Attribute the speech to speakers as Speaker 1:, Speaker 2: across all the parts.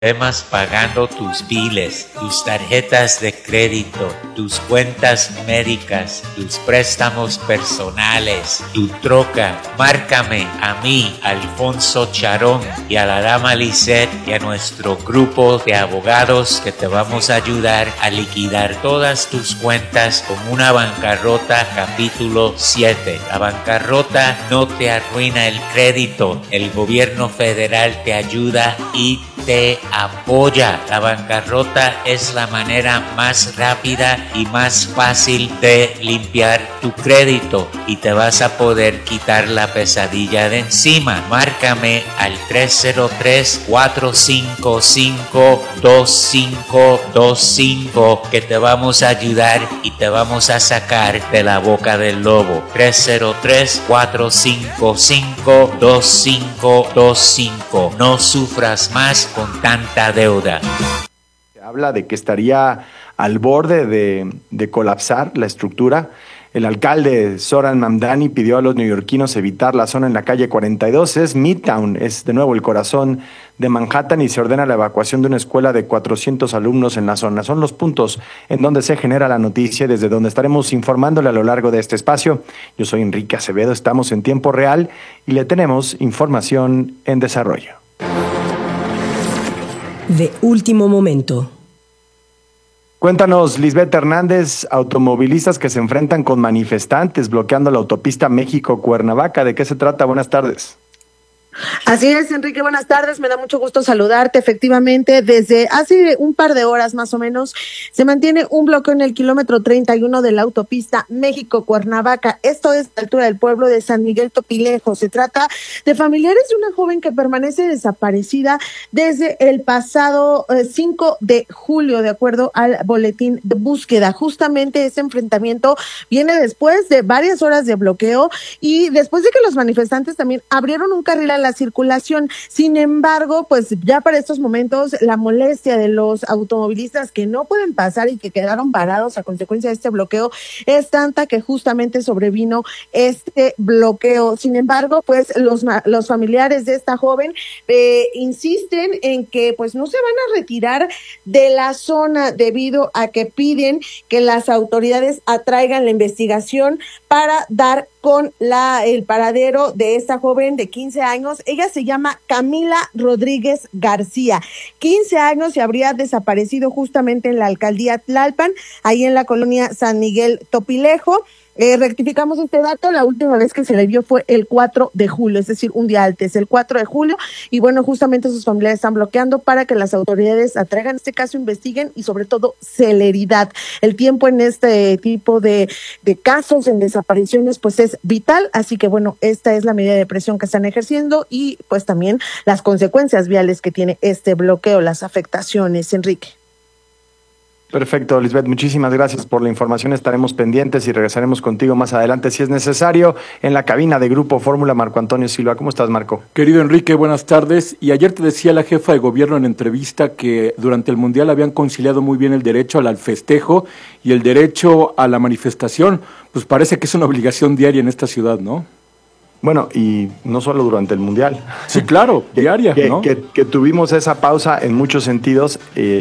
Speaker 1: Temas pagando tus biles, tus tarjetas de crédito, tus cuentas médicas, tus préstamos personales, tu troca. Márcame a mí, Alfonso Charón, y a la dama Lisette y a nuestro grupo de abogados que te vamos a ayudar a liquidar todas tus cuentas con una bancarrota capítulo 7. La bancarrota no te arruina el crédito. El gobierno federal te ayuda y te apoya. La bancarrota es la manera más rápida y más fácil de limpiar tu crédito y te vas a poder quitar la pesadilla de encima. Márcame al 303-455-2525 que te vamos a ayudar y te vamos a sacar de la boca del lobo. 303-455-2525. No sufras más con tanta deuda.
Speaker 2: Habla de que estaría al borde de colapsar la estructura. El alcalde Zoran Mamdani pidió a los neoyorquinos evitar la zona en la calle 42. Es Midtown, es de nuevo el corazón de Manhattan y se ordena la evacuación de una escuela de 400 alumnos en la zona. Son los puntos en donde se genera la noticia, desde donde estaremos informándole a lo largo de este espacio. Yo soy Enrique Acevedo, estamos en tiempo real y le tenemos información en desarrollo.
Speaker 3: De último momento.
Speaker 2: Cuéntanos, Lisbeth Hernández, automovilistas que se enfrentan con manifestantes bloqueando la autopista México-Cuernavaca. ¿De qué se trata? Buenas tardes.
Speaker 4: Así es, Enrique, buenas tardes, me da mucho gusto saludarte. Efectivamente, desde hace un par de horas más o menos, se mantiene un bloqueo en el kilómetro 31 de la autopista México-Cuernavaca. Esto es a la altura del pueblo de San Miguel Topilejo. Se trata de familiares de una joven que permanece desaparecida desde el pasado 5 de julio, de acuerdo al boletín de búsqueda. Justamente ese enfrentamiento viene después de varias horas de bloqueo y después de que los manifestantes también abrieron un carril a la circulación. Sin embargo, pues ya para estos momentos la molestia de los automovilistas que no pueden pasar y que quedaron parados a consecuencia de este bloqueo es tanta que justamente sobrevino este bloqueo. Sin embargo, pues los familiares de esta joven insisten en que pues no se van a retirar de la zona debido a que piden que las autoridades atraigan la investigación para dar con el paradero de esta joven de 15 años. Ella se llama Camila Rodríguez García. 15 años, se habría desaparecido justamente en la alcaldía Tlalpan, ahí en la colonia San Miguel Topilejo. Rectificamos este dato, la última vez que se le vio fue el 4 de julio, es decir, un día antes, el 4 de julio, y bueno, justamente sus familiares están bloqueando para que las autoridades atraigan este caso, investiguen y sobre todo celeridad. El tiempo en este tipo de casos, en desapariciones, pues es vital, así que bueno, esta es la medida de presión que están ejerciendo y pues también las consecuencias viales que tiene este bloqueo, las afectaciones, Enrique.
Speaker 2: Perfecto, Lisbeth, muchísimas gracias por la información. Estaremos pendientes y regresaremos contigo más adelante si es necesario en la cabina de Grupo Fórmula. Marco Antonio Silva, ¿cómo estás, Marco?
Speaker 5: Querido Enrique, buenas tardes. Y ayer te decía la jefa de gobierno en entrevista que durante el Mundial habían conciliado muy bien el derecho al festejo y el derecho a la manifestación. Pues parece que es una obligación diaria en esta ciudad, ¿no?
Speaker 2: Bueno, y no solo durante el Mundial.
Speaker 5: Sí, claro, diaria, ¿no?
Speaker 2: Que tuvimos esa pausa en muchos sentidos,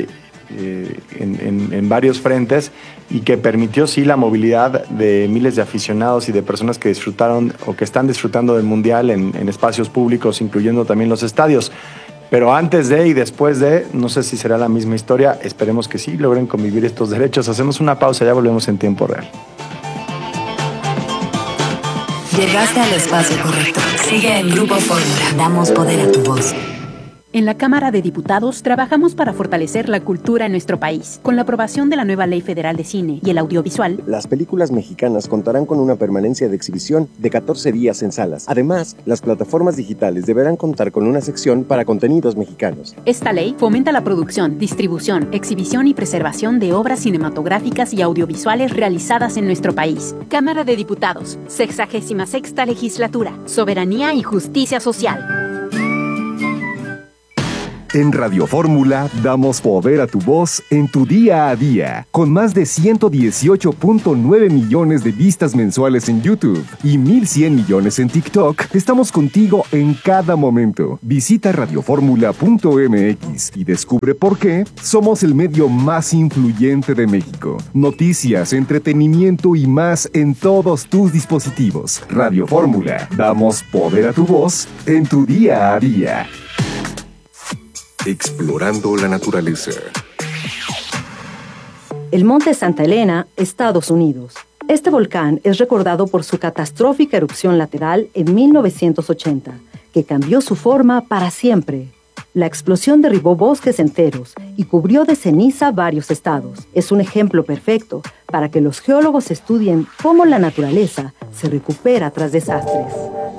Speaker 2: en varios frentes, y que permitió sí la movilidad de miles de aficionados y de personas que disfrutaron o que están disfrutando del Mundial en espacios públicos, incluyendo también los estadios. Pero antes de y después de, no sé si será la misma historia, esperemos que sí logren convivir estos derechos. Hacemos una pausa, ya volvemos en tiempo real.
Speaker 3: Llegaste al espacio correcto. Sigue en Grupo Fórmula. Damos poder a tu voz.
Speaker 6: En la Cámara de Diputados trabajamos para fortalecer la cultura en nuestro país. Con la aprobación de la nueva Ley Federal de Cine y el Audiovisual,
Speaker 7: las películas mexicanas contarán con una permanencia de exhibición de 14 días en salas. Además, las plataformas digitales deberán contar con una sección para contenidos mexicanos.
Speaker 6: Esta ley fomenta la producción, distribución, exhibición y preservación de obras cinematográficas y audiovisuales realizadas en nuestro país. Cámara de Diputados, 66ª Legislatura, Soberanía y Justicia Social.
Speaker 8: En Radio Fórmula damos poder a tu voz en tu día a día. Con más de 118.9 millones de vistas mensuales en YouTube y 1.100 millones en TikTok, estamos contigo en cada momento. Visita radioformula.mx y descubre por qué somos el medio más influyente de México. Noticias, entretenimiento y más en todos tus dispositivos. Radio Fórmula, damos poder a tu voz en tu día a día.
Speaker 9: Explorando la naturaleza.
Speaker 10: El Monte Santa Elena, Estados Unidos. Este volcán es recordado por su catastrófica erupción lateral en 1980, que cambió su forma para siempre. La explosión derribó bosques enteros y cubrió de ceniza varios estados. Es un ejemplo perfecto para que los geólogos estudien cómo la naturaleza se recupera tras desastres.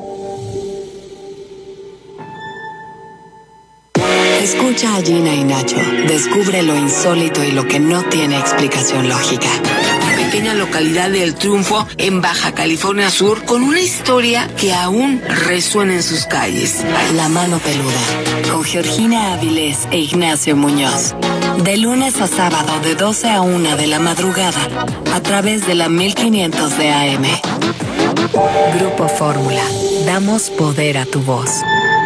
Speaker 3: Escucha a Gina y Nacho. Descubre lo insólito y lo que no tiene explicación lógica.
Speaker 11: Pequeña localidad de El Triunfo, en Baja California Sur, con una historia que aún resuena en sus calles.
Speaker 3: La mano peluda, con Georgina Avilés e Ignacio Muñoz. De lunes a sábado, de 12 a 1 de la madrugada, a través de la 1500 de AM. Grupo Fórmula. Damos poder a tu voz.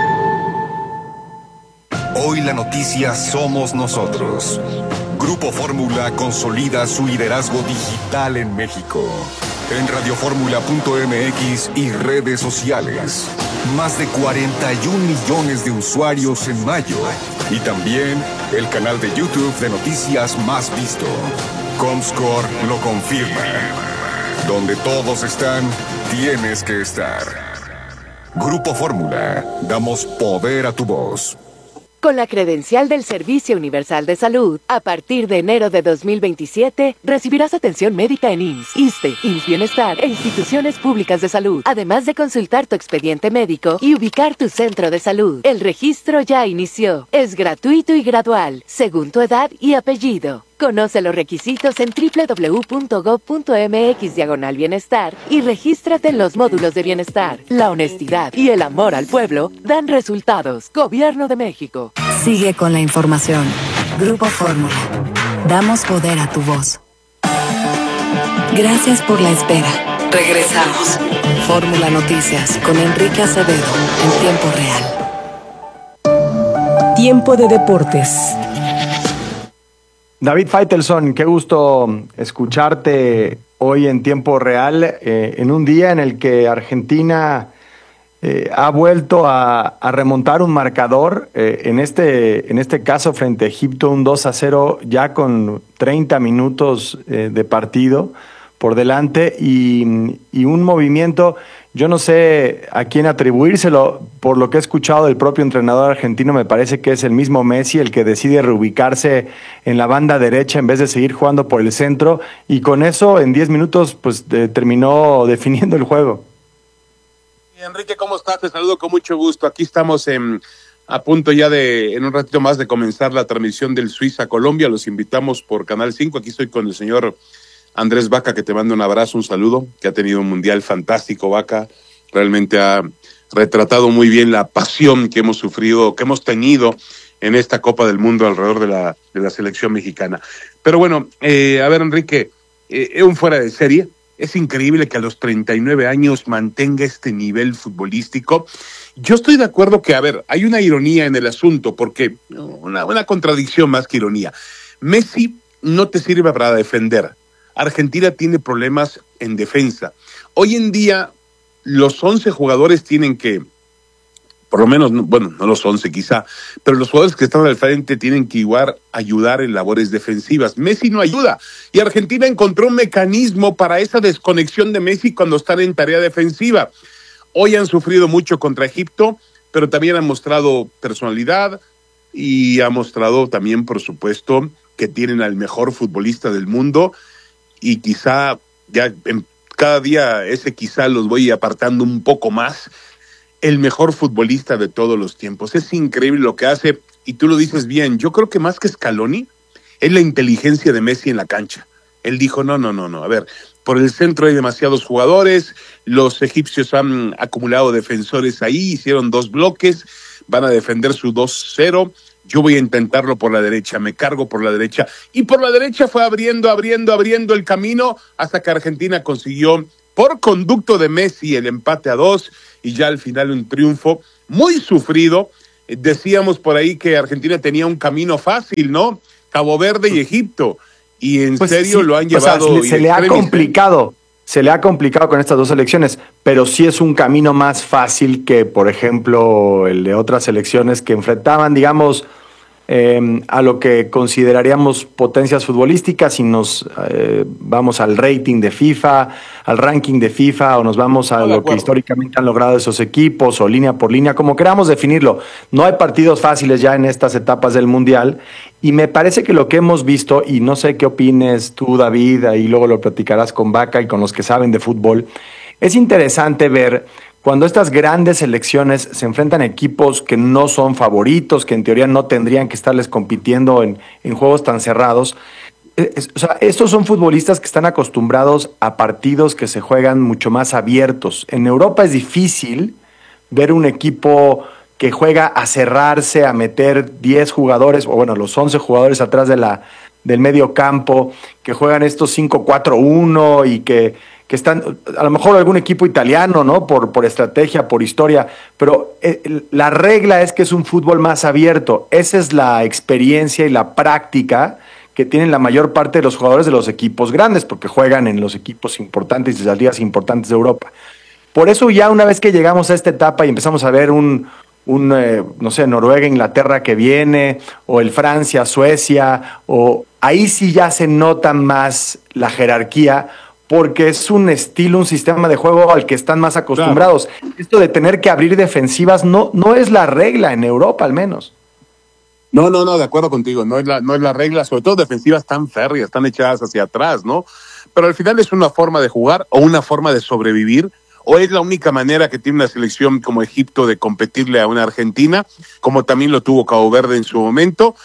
Speaker 9: Hoy la noticia somos nosotros. Grupo Fórmula consolida su liderazgo digital en México. En radioformula.mx y redes sociales. Más de 41 millones de usuarios en mayo. Y también el canal de YouTube de noticias más visto. Comscore lo confirma. Donde todos están, tienes que estar. Grupo Fórmula. Damos poder a tu voz.
Speaker 12: Con la credencial del Servicio Universal de Salud, a partir de enero de 2027, recibirás atención médica en IMSS, ISSSTE, IMSS Bienestar e instituciones públicas de salud, además de consultar tu expediente médico y ubicar tu centro de salud. El registro ya inició. Es gratuito y gradual, según tu edad y apellido. Conoce los requisitos en www.gov.mx/bienestar y regístrate en los módulos de bienestar. La honestidad y el amor al pueblo dan resultados. Gobierno de México.
Speaker 3: Sigue con la información. Grupo Fórmula. Damos poder a tu voz. Gracias por la espera. Regresamos. Fórmula Noticias con Enrique Acevedo en tiempo real.
Speaker 13: Tiempo de deportes.
Speaker 2: David Faitelson, qué gusto escucharte hoy en tiempo real, en un día en el que Argentina ha vuelto a remontar un marcador, en este caso frente a Egipto, un 2-0 ya con 30 minutos de partido por delante y un movimiento, yo no sé a quién atribuírselo, por lo que he escuchado del propio entrenador argentino, me parece que es el mismo Messi el que decide reubicarse en la banda derecha en vez de seguir jugando por el centro, y con eso en 10 minutos pues terminó definiendo el juego.
Speaker 14: Enrique, ¿cómo estás? Te saludo con mucho gusto. Aquí estamos a punto ya en un ratito más de comenzar la transmisión del Suiza-Colombia. Los invitamos por Canal 5. Aquí estoy con el señor Andrés Vaca, que te manda un abrazo, un saludo, que ha tenido un mundial fantástico, Vaca. Realmente ha retratado muy bien la pasión que hemos sufrido, que hemos tenido en esta Copa del Mundo alrededor de la selección mexicana. Pero bueno, a ver, Enrique, un fuera de serie. Es increíble que a los 39 años mantenga este nivel futbolístico. Yo estoy de acuerdo que, a ver, hay una ironía en el asunto, porque una contradicción más que ironía. Messi no te sirve para defender. Argentina tiene problemas en defensa. Hoy en día, los 11 jugadores tienen que, por lo menos, bueno, no los 11 quizá, pero los jugadores que están al frente tienen que igual ayudar en labores defensivas. Messi no ayuda, y Argentina encontró un mecanismo para esa desconexión de Messi cuando están en tarea defensiva. Hoy han sufrido mucho contra Egipto, pero también han mostrado personalidad y ha mostrado también, por supuesto, que tienen al mejor futbolista del mundo. Y quizá ya cada día quizá los voy apartando un poco más, el mejor futbolista de todos los tiempos. Es increíble lo que hace, y tú lo dices bien. Yo creo que más que Scaloni es la inteligencia de Messi en la cancha. Él dijo, no, a ver, por el centro hay demasiados jugadores, los egipcios han acumulado defensores ahí, hicieron 2 bloques, van a defender su 2-0, yo voy a intentarlo por la derecha, me cargo por la derecha, y por la derecha fue abriendo el camino hasta que Argentina consiguió, por conducto de Messi, el empate a 2, y ya al final un triunfo muy sufrido. Decíamos por ahí que Argentina tenía un camino fácil, ¿no? Cabo Verde y Egipto, y en serio sí, lo han llevado.
Speaker 2: O sea, se le ha complicado. Se le ha complicado con estas dos selecciones, pero sí es un camino más fácil que, por ejemplo, el de otras selecciones que enfrentaban, digamos, a lo que consideraríamos potencias futbolísticas, y nos vamos al rating de FIFA, al ranking de FIFA, o nos vamos a lo que históricamente han logrado esos equipos, o línea por línea, como queramos definirlo. No hay partidos fáciles ya en estas etapas del Mundial, y me parece que lo que hemos visto, y no sé qué opines tú, David, ahí luego lo platicarás con Vaca y con los que saben de fútbol, es interesante ver cuando estas grandes selecciones se enfrentan a equipos que no son favoritos, que en teoría no tendrían que estarles compitiendo en juegos tan cerrados. O sea, estos son futbolistas que están acostumbrados a partidos que se juegan mucho más abiertos. En Europa es difícil ver un equipo que juega a cerrarse, a meter 10 jugadores, o bueno, los 11 jugadores atrás del medio campo, que juegan estos 5-4-1 y que están, a lo mejor algún equipo italiano, ¿no? Por estrategia, por historia, pero la regla es que es un fútbol más abierto. Esa es la experiencia y la práctica que tienen la mayor parte de los jugadores de los equipos grandes, porque juegan en los equipos importantes y las ligas importantes de Europa. Por eso ya una vez que llegamos a esta etapa y empezamos a ver no sé, Noruega, Inglaterra que viene, o el Francia, Suecia, o ahí sí ya se nota más la jerarquía, porque es un estilo, un sistema de juego al que están más acostumbrados. Claro. Esto de tener que abrir defensivas no es la regla en Europa, al menos.
Speaker 14: No, de acuerdo contigo, no es la regla, sobre todo defensivas tan férreas, tan echadas hacia atrás, ¿no? Pero al final es una forma de jugar o una forma de sobrevivir, o es la única manera que tiene una selección como Egipto de competirle a una Argentina, como también lo tuvo Cabo Verde en su momento.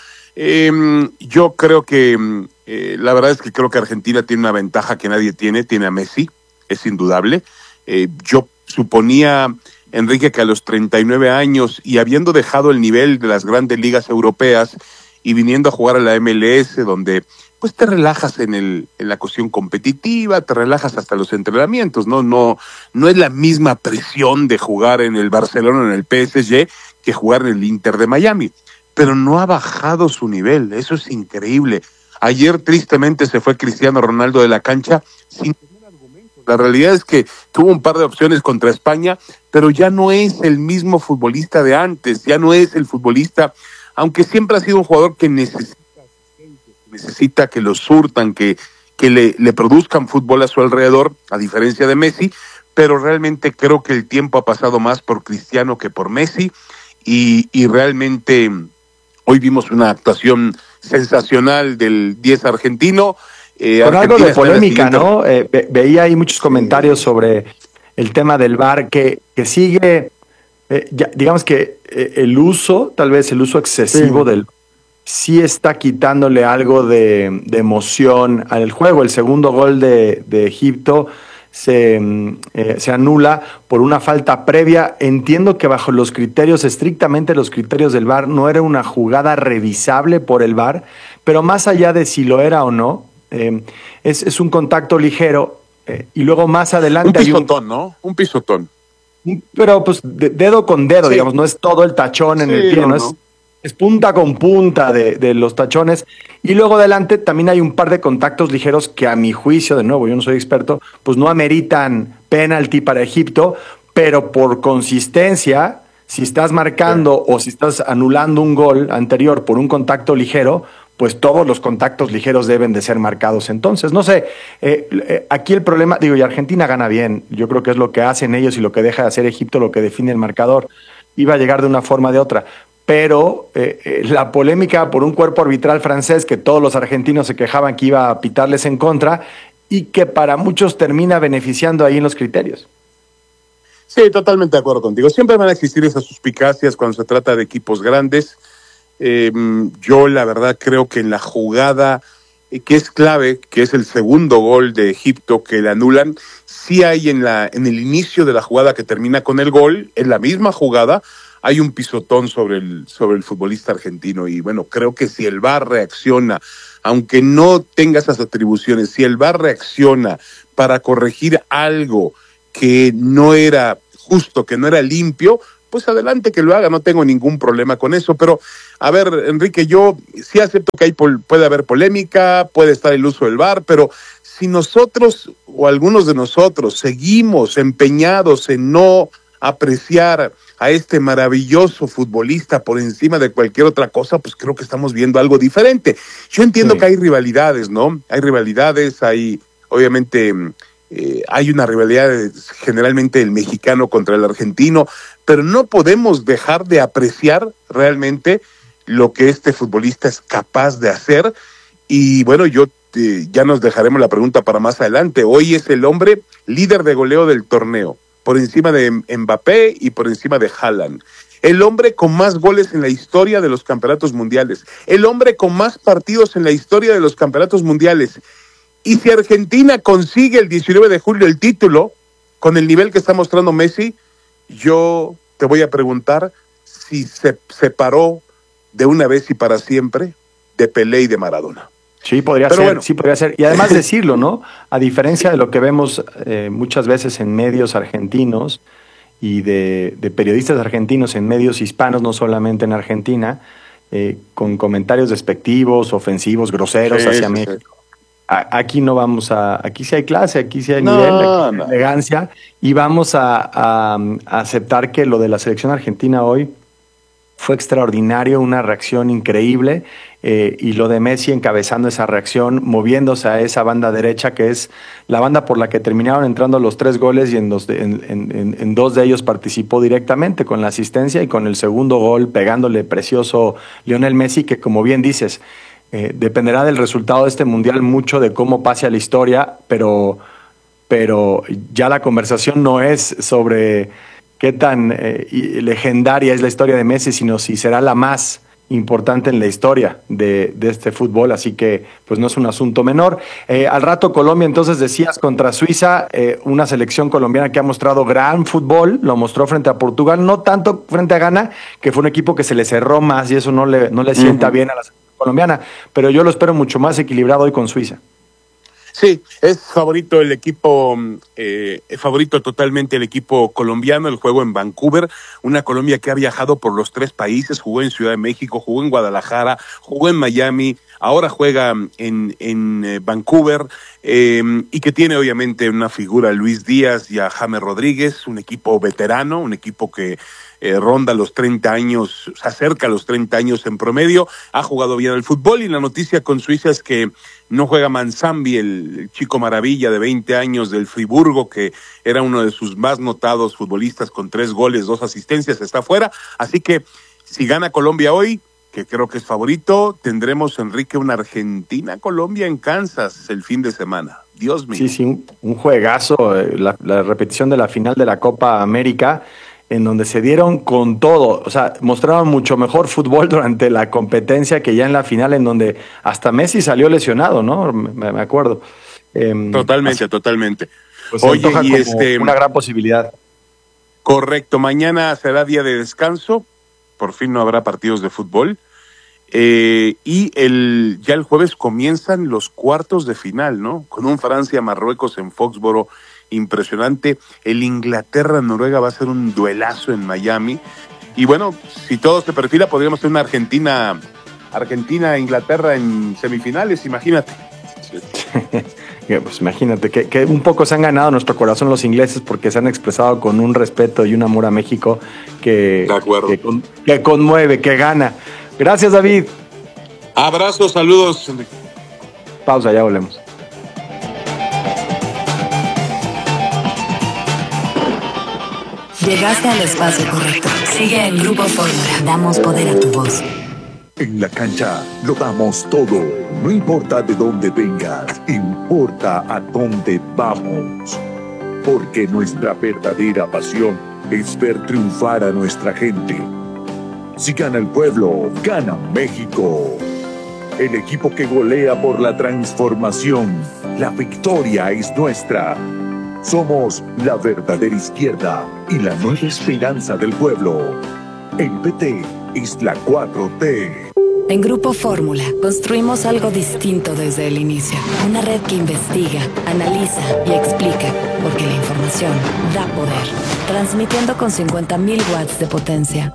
Speaker 14: Yo creo que la verdad es que creo que Argentina tiene una ventaja que nadie tiene a Messi, es indudable. Yo suponía, Enrique, que a los 39 años y habiendo dejado el nivel de las grandes ligas europeas y viniendo a jugar a la MLS, donde pues te relajas en la cuestión competitiva, te relajas hasta los entrenamientos, no es la misma presión de jugar en el Barcelona o en el PSG que jugar en el Inter de Miami. Pero no ha bajado su nivel, eso es increíble. Ayer tristemente se fue Cristiano Ronaldo de la cancha sin tener argumentos. La realidad es que tuvo un par de opciones contra España, pero ya no es el mismo futbolista de antes, ya no es el futbolista, aunque siempre ha sido un jugador que necesita que lo surtan, que le produzcan fútbol a su alrededor, a diferencia de Messi, pero realmente creo que el tiempo ha pasado más por Cristiano que por Messi, y realmente hoy vimos una actuación sensacional del 10 argentino.
Speaker 2: Con algo de polémica, ¿no? Veía ahí muchos comentarios sobre el tema del VAR, que sigue, digamos que tal vez el uso excesivo del sí está quitándole algo de emoción al juego. El segundo gol de Egipto se anula por una falta previa. Entiendo que bajo los criterios, estrictamente los criterios del VAR, no era una jugada revisable por el VAR, pero más allá de si lo era o no, es un contacto ligero, y luego más adelante
Speaker 14: un pisotón, ¿no? Un pisotón.
Speaker 2: Pero pues dedo con dedo, digamos, no es todo el tachón en el pie, ¿no? Es punta con punta de los tachones. Y luego adelante también hay un par de contactos ligeros que, a mi juicio, de nuevo, yo no soy experto, pues no ameritan penalti para Egipto, pero por consistencia, si estás marcando o si estás anulando un gol anterior por un contacto ligero, pues todos los contactos ligeros deben de ser marcados. Entonces, no sé, aquí el problema, digo, y Argentina gana bien, yo creo que es lo que hacen ellos y lo que deja de hacer Egipto, lo que define el marcador. Iba a llegar de una forma o de otra. Pero la polémica por un cuerpo arbitral francés que todos los argentinos se quejaban que iba a pitarles en contra, y que para muchos termina beneficiando ahí en los criterios.
Speaker 14: Sí, totalmente de acuerdo contigo. Siempre van a existir esas suspicacias cuando se trata de equipos grandes. Yo la verdad creo que en la jugada que es clave, que es el segundo gol de Egipto que le anulan, sí hay en el inicio de la jugada que termina con el gol, es la misma jugada. hay un pisotón sobre el futbolista argentino. Y bueno, creo que si el VAR reacciona, aunque no tenga esas atribuciones, si el VAR reacciona para corregir algo que no era justo, que no era limpio, pues adelante que lo haga, no tengo ningún problema con eso. Pero, a ver, Enrique, yo sí acepto que puede haber polémica, puede estar el uso del VAR, pero si nosotros o algunos de nosotros seguimos empeñados en no apreciar a este maravilloso futbolista por encima de cualquier otra cosa, pues creo que estamos viendo algo diferente. Yo entiendo que hay rivalidades, ¿no? Hay rivalidades, obviamente, hay una rivalidad generalmente el mexicano contra el argentino, pero no podemos dejar de apreciar realmente lo que este futbolista es capaz de hacer. Y bueno, ya nos dejaremos la pregunta para más adelante. Hoy es el hombre líder de goleo del torneo, por encima de Mbappé y por encima de Haaland. El hombre con más goles en la historia de los campeonatos mundiales. El hombre con más partidos en la historia de los campeonatos mundiales. Y si Argentina consigue el 19 de julio el título, con el nivel que está mostrando Messi, yo te voy a preguntar si se separó de una vez y para siempre de Pelé y de Maradona.
Speaker 2: Sí, podría ser. Y además decirlo, ¿no? A diferencia de lo que vemos muchas veces en medios argentinos y de periodistas argentinos en medios hispanos, no solamente en Argentina, con comentarios despectivos, ofensivos, groseros hacia México. Sí. Aquí no vamos aquí sí hay clase, aquí sí hay nivel, aquí hay elegancia, y vamos a aceptar que lo de la selección argentina hoy fue extraordinario, una reacción increíble, y lo de Messi encabezando esa reacción, moviéndose a esa banda derecha, que es la banda por la que terminaron entrando los 3 goles, y en 2 de ellos participó directamente con la asistencia, y con el segundo gol pegándole precioso Lionel Messi, que como bien dices, dependerá del resultado de este mundial mucho de cómo pase a la historia, pero ya la conversación no es sobre qué tan legendaria es la historia de Messi, sino si será la más importante en la historia de este fútbol, así que pues no es un asunto menor. Al rato Colombia, entonces decías, contra Suiza, una selección colombiana que ha mostrado gran fútbol, lo mostró frente a Portugal, no tanto frente a Ghana, que fue un equipo que se le cerró más y eso no le sienta bien a la selección colombiana, pero yo lo espero mucho más equilibrado hoy con Suiza.
Speaker 14: Sí, es favorito el equipo, favorito totalmente el equipo colombiano. El juego en Vancouver, una Colombia que ha viajado por los 3 países, jugó en Ciudad de México, jugó en Guadalajara, jugó en Miami, ahora juega en Vancouver, y que tiene obviamente una figura, Luis Díaz y a James Rodríguez, un equipo veterano, un equipo que ronda los 30 años, se acerca a los 30 años en promedio, ha jugado bien al fútbol. Y la noticia con Suiza es que no juega Manzambi, el chico maravilla de 20 años del Friburgo, que era uno de sus más notados futbolistas con 3 goles, 2 asistencias, está fuera. Así que si gana Colombia hoy, que creo que es favorito, tendremos, Enrique, una Argentina-Colombia en Kansas el fin de semana. Dios mío.
Speaker 2: Sí, un juegazo, la repetición de la final de la Copa América, en donde se dieron con todo, o sea, mostraron mucho mejor fútbol durante la competencia que ya en la final, en donde hasta Messi salió lesionado, ¿no? Me acuerdo.
Speaker 14: Totalmente.
Speaker 2: Pues oye, y una gran posibilidad.
Speaker 14: Correcto, mañana será día de descanso, por fin no habrá partidos de fútbol, y ya el jueves comienzan los cuartos de final, ¿no? Con un Francia-Marruecos en Foxboro impresionante. El Inglaterra-Noruega va a ser un duelazo en Miami. Y bueno, si todo se perfila, podríamos tener una Argentina-Inglaterra en semifinales, imagínate.
Speaker 2: Pues imagínate que un poco se han ganado nuestro corazón los ingleses, porque se han expresado con un respeto y un amor a México que conmueve, que gana. Gracias, David.
Speaker 14: Abrazos, saludos.
Speaker 2: Pausa, ya volvemos.
Speaker 3: Llegaste al espacio correcto. Sigue en Grupo Fórmula. Damos poder a tu voz.
Speaker 13: En la cancha lo damos todo. No importa de dónde vengas, importa a dónde vamos. Porque nuestra verdadera pasión es ver triunfar a nuestra gente. Si gana el pueblo, gana México. El equipo que golea por la transformación. La victoria es nuestra. Somos la verdadera izquierda y la nueva esperanza del pueblo. El PT es la 4T.
Speaker 3: En Grupo Fórmula construimos algo distinto desde el inicio. Una red que investiga, analiza y explica, porque la información da poder. Transmitiendo con 50.000 watts de potencia.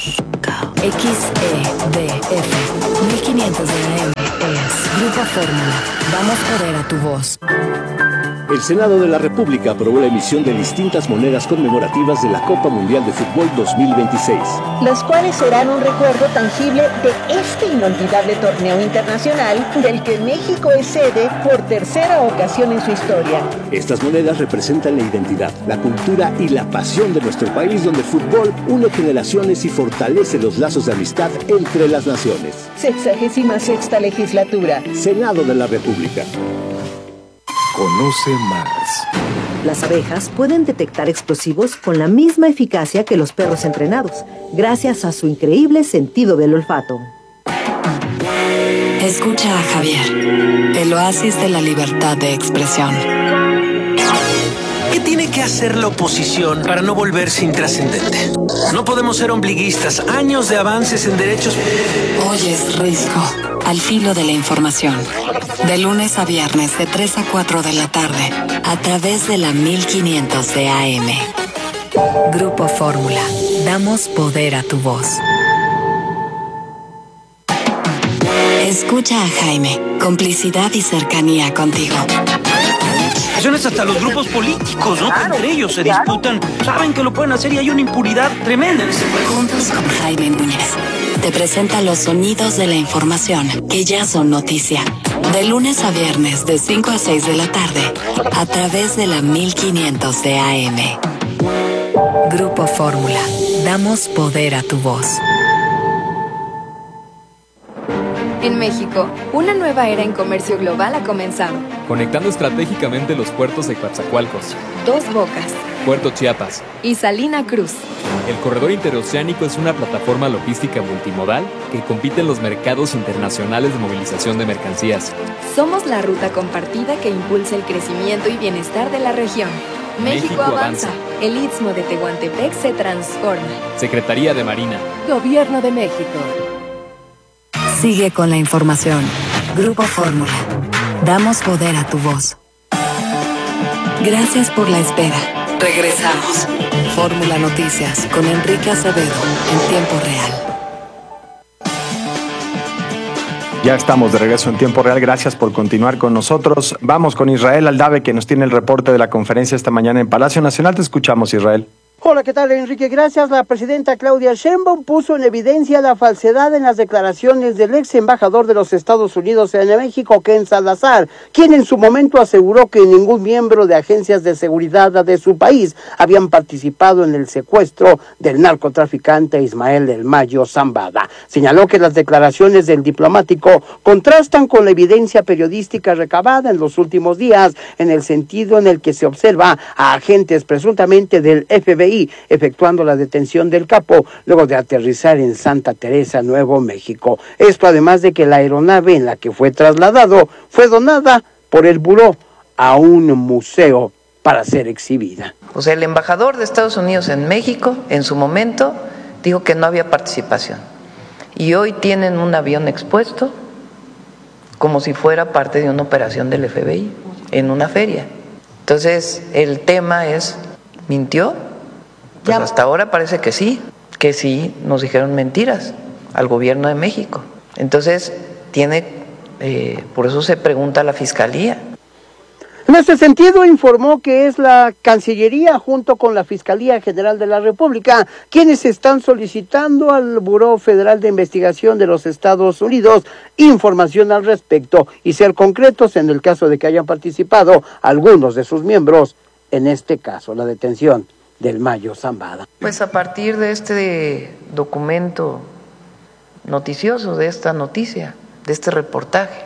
Speaker 3: XEDF 1500 de AM es Grupo Fórmula. Damos poder a tu voz.
Speaker 15: El Senado de la República aprobó la emisión de distintas monedas conmemorativas de la Copa Mundial de Fútbol 2026.
Speaker 16: Los cuales serán un recuerdo tangible de este inolvidable torneo internacional del que México es sede por tercera ocasión en su historia.
Speaker 15: Estas monedas representan la identidad, la cultura y la pasión de nuestro país, donde el fútbol une generaciones y fortalece los lazos de amistad entre las naciones.
Speaker 16: 66ª legislatura.
Speaker 15: Senado de la República.
Speaker 8: Conoce más.
Speaker 10: Las abejas pueden detectar explosivos con la misma eficacia que los perros entrenados, gracias a su increíble sentido del olfato.
Speaker 3: Escucha a Javier, el oasis de la libertad de expresión.
Speaker 17: ¿Qué tiene que hacer la oposición para no volverse intrascendente? No podemos ser ombliguistas. Años de avances en derechos.
Speaker 3: Oyes Risco, al filo de la información. De lunes a viernes de 3 a 4 de la tarde, a través de la 1500 de AM. Grupo Fórmula. Damos poder a tu voz. Escucha a Jaime. Complicidad y cercanía contigo.
Speaker 17: Hasta los grupos políticos, ¿no? Claro, entre ellos se disputan, saben que lo pueden hacer y hay una impunidad tremenda en ese país.
Speaker 3: Juntos con Jaime Núñez, te presenta los sonidos de la información que ya son noticia. De lunes a viernes, de 5 a 6 de la tarde, a través de la 1500 de AM. Grupo Fórmula. Damos poder a tu voz.
Speaker 18: En México, una nueva era en comercio global ha comenzado.
Speaker 19: Conectando estratégicamente los puertos de Coatzacoalcos,
Speaker 18: Dos Bocas,
Speaker 19: Puerto Chiapas
Speaker 18: y Salina Cruz.
Speaker 19: El corredor interoceánico es una plataforma logística multimodal que compite en los mercados internacionales de movilización de mercancías.
Speaker 18: Somos la ruta compartida que impulsa el crecimiento y bienestar de la región. México avanza. El Istmo de Tehuantepec se transforma.
Speaker 19: Secretaría de Marina.
Speaker 12: Gobierno de México.
Speaker 3: Sigue con la información. Grupo Fórmula. Damos poder a tu voz. Gracias por la espera. Regresamos. Fórmula Noticias con Enrique Acevedo en tiempo real.
Speaker 2: Ya estamos de regreso en tiempo real. Gracias por continuar con nosotros. Vamos con Israel Aldave, que nos tiene el reporte de la conferencia esta mañana en Palacio Nacional. Te escuchamos, Israel.
Speaker 20: Hola, ¿qué tal, Enrique? Gracias. La presidenta Claudia Sheinbaum puso en evidencia la falsedad en las declaraciones del ex embajador de los Estados Unidos en México, Ken Salazar, quien en su momento aseguró que ningún miembro de agencias de seguridad de su país habían participado en el secuestro del narcotraficante Ismael del Mayo Zambada. Señaló que las declaraciones del diplomático contrastan con la evidencia periodística recabada en los últimos días, en el sentido en el que se observa a agentes presuntamente del FBI efectuando la detención del capo luego de aterrizar en Santa Teresa, Nuevo México. Esto además de que la aeronave en la que fue trasladado fue donada por el buró a un museo para ser exhibida.
Speaker 21: O sea, el embajador de Estados Unidos en México, en su momento, dijo que no había participación. Y hoy tienen un avión expuesto como si fuera parte de una operación del FBI en una feria. Entonces, el tema es, ¿mintió? Pues hasta ahora parece que sí nos dijeron mentiras al gobierno de México. Entonces, por eso se pregunta a la Fiscalía.
Speaker 20: En este sentido, informó que es la Cancillería junto con la Fiscalía General de la República quienes están solicitando al Buró Federal de Investigación de los Estados Unidos información al respecto y ser concretos en el caso de que hayan participado algunos de sus miembros, en este caso la detención del Mayo Zambada.
Speaker 21: Pues a partir de este documento noticioso, de esta noticia, de este reportaje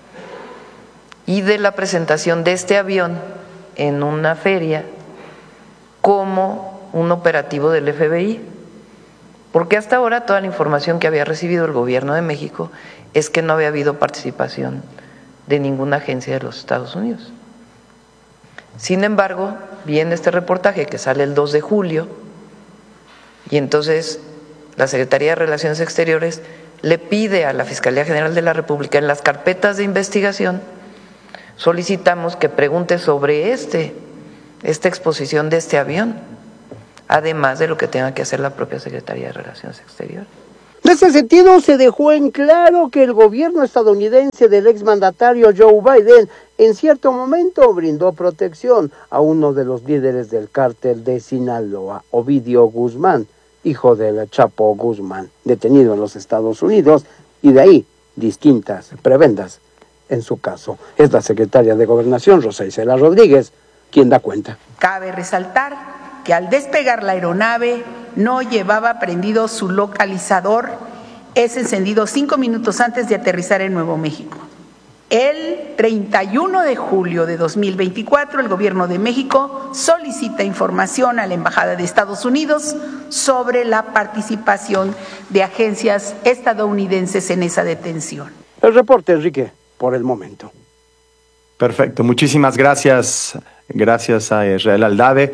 Speaker 21: y de la presentación de este avión en una feria como un operativo del FBI, porque hasta ahora toda la información que había recibido el gobierno de México es que no había habido participación de ninguna agencia de los Estados Unidos. Sin embargo, viene este reportaje que sale el 2 de julio y entonces la Secretaría de Relaciones Exteriores le pide a la Fiscalía General de la República en las carpetas de investigación, solicitamos que pregunte sobre esta exposición de este avión, además de lo que tenga que hacer la propia Secretaría de Relaciones Exteriores.
Speaker 20: En ese sentido, se dejó en claro que el gobierno estadounidense del exmandatario Joe Biden en cierto momento brindó protección a uno de los líderes del cártel de Sinaloa, Ovidio Guzmán, hijo del Chapo Guzmán, detenido en los Estados Unidos, y de ahí distintas prebendas en su caso. Es la secretaria de Gobernación, Rosa Isela Rodríguez, quien da cuenta.
Speaker 1: Cabe resaltar que al despegar la aeronave no llevaba prendido su localizador, es encendido 5 minutos antes de aterrizar en Nuevo México. El 31 de julio de 2024, el Gobierno de México solicita información a la Embajada de Estados Unidos sobre la participación de agencias estadounidenses en esa detención.
Speaker 20: El reporte, Enrique, por el momento.
Speaker 2: Perfecto, muchísimas gracias. Gracias a Israel Aldave.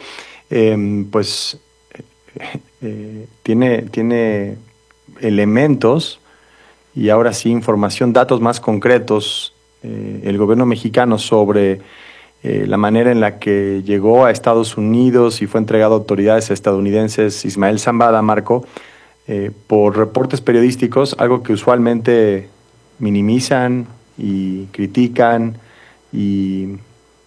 Speaker 2: Tiene elementos y ahora sí información, datos más concretos el gobierno mexicano sobre la manera en la que llegó a Estados Unidos y fue entregado a autoridades estadounidenses Ismael Zambada, Marco, por reportes periodísticos, algo que usualmente minimizan y critican y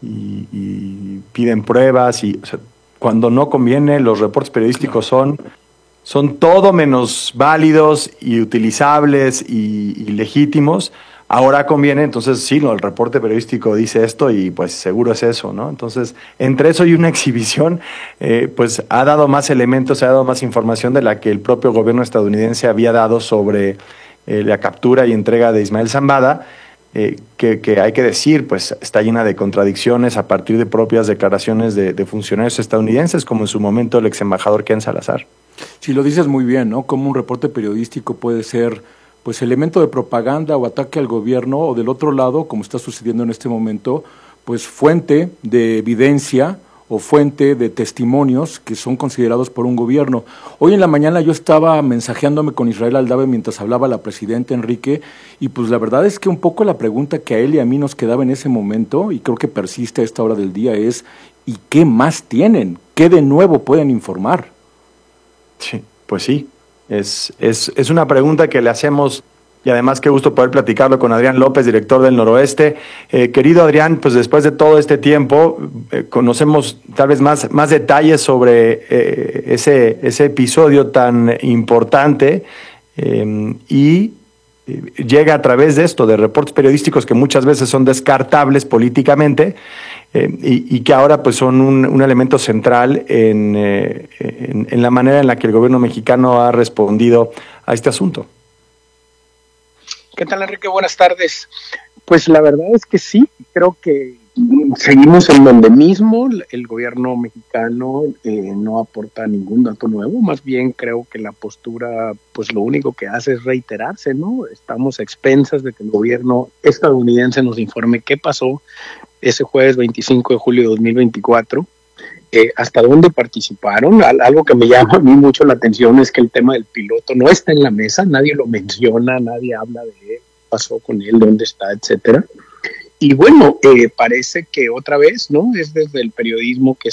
Speaker 2: piden pruebas y, o sea, cuando no conviene, los reportes periodísticos son todo menos válidos y utilizables y legítimos. Ahora conviene, entonces sí, el reporte periodístico dice esto y pues seguro es eso, ¿no? Entonces, entre eso y una exhibición, pues ha dado más elementos, ha dado más información de la que el propio gobierno estadounidense había dado sobre la captura y entrega de Ismael Zambada, que hay que decir, pues está llena de contradicciones a partir de propias declaraciones de funcionarios estadounidenses, como en su momento el ex embajador Ken Salazar.
Speaker 5: Sí, lo dices muy bien, ¿no? Como un reporte periodístico puede ser pues elemento de propaganda o ataque al gobierno, o del otro lado, como está sucediendo en este momento, pues fuente de evidencia o fuente de testimonios que son considerados por un gobierno. Hoy en la mañana yo estaba mensajeándome con Israel Aldave mientras hablaba la presidenta Enrique, y pues la verdad es que un poco la pregunta que a él y a mí nos quedaba en ese momento, y creo que persiste a esta hora del día, es ¿y qué más tienen? ¿Qué de nuevo pueden informar?
Speaker 2: Sí, pues sí. Es una pregunta que le hacemos, y además qué gusto poder platicarlo con Adrián López, director del Noroeste. Querido Adrián, pues después de todo este tiempo, conocemos tal vez más detalles sobre ese episodio tan importante y llega a través de esto, de reportes periodísticos que muchas veces son descartables políticamente, y que ahora pues son un elemento central en la manera en la que el gobierno mexicano ha respondido a este asunto.
Speaker 22: ¿Qué tal, Enrique? Buenas tardes. Pues la verdad es que sí, creo que seguimos en donde mismo. El gobierno mexicano no aporta ningún dato nuevo, más bien creo que la postura pues lo único que hace es reiterarse, ¿no? Estamos a expensas de que el gobierno estadounidense nos informe qué pasó ese jueves 25 de julio de 2024, hasta dónde participaron. Algo que me llama a mí mucho la atención es que el tema del piloto no está en la mesa, nadie lo menciona, nadie habla de él, qué pasó con él, dónde está, etcétera. Y bueno, parece que otra vez, ¿no? Es desde el periodismo que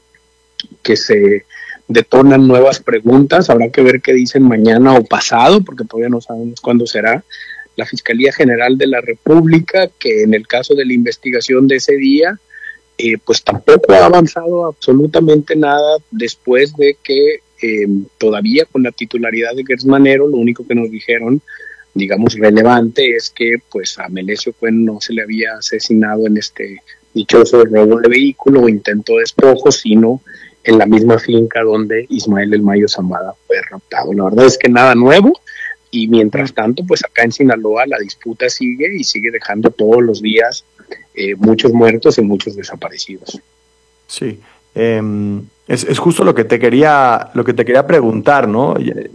Speaker 22: se detonan nuevas preguntas. Habrá que ver qué dicen mañana o pasado, porque todavía no sabemos cuándo será. La Fiscalía General de la República, que en el caso de la investigación de ese día, pues tampoco ha avanzado absolutamente nada después de que todavía con la titularidad de Gertz Manero, lo único que nos dijeron, digamos, relevante es que pues a Melesio Cuen no se le había asesinado en este dichoso robo de vehículo o intento de despojo, sino en la misma finca donde Ismael El Mayo Zambada fue raptado. La verdad es que nada nuevo. Y mientras tanto, pues acá en Sinaloa la disputa sigue y sigue dejando todos los días muchos muertos y muchos desaparecidos.
Speaker 2: Sí, es justo lo que te quería preguntar, ¿no?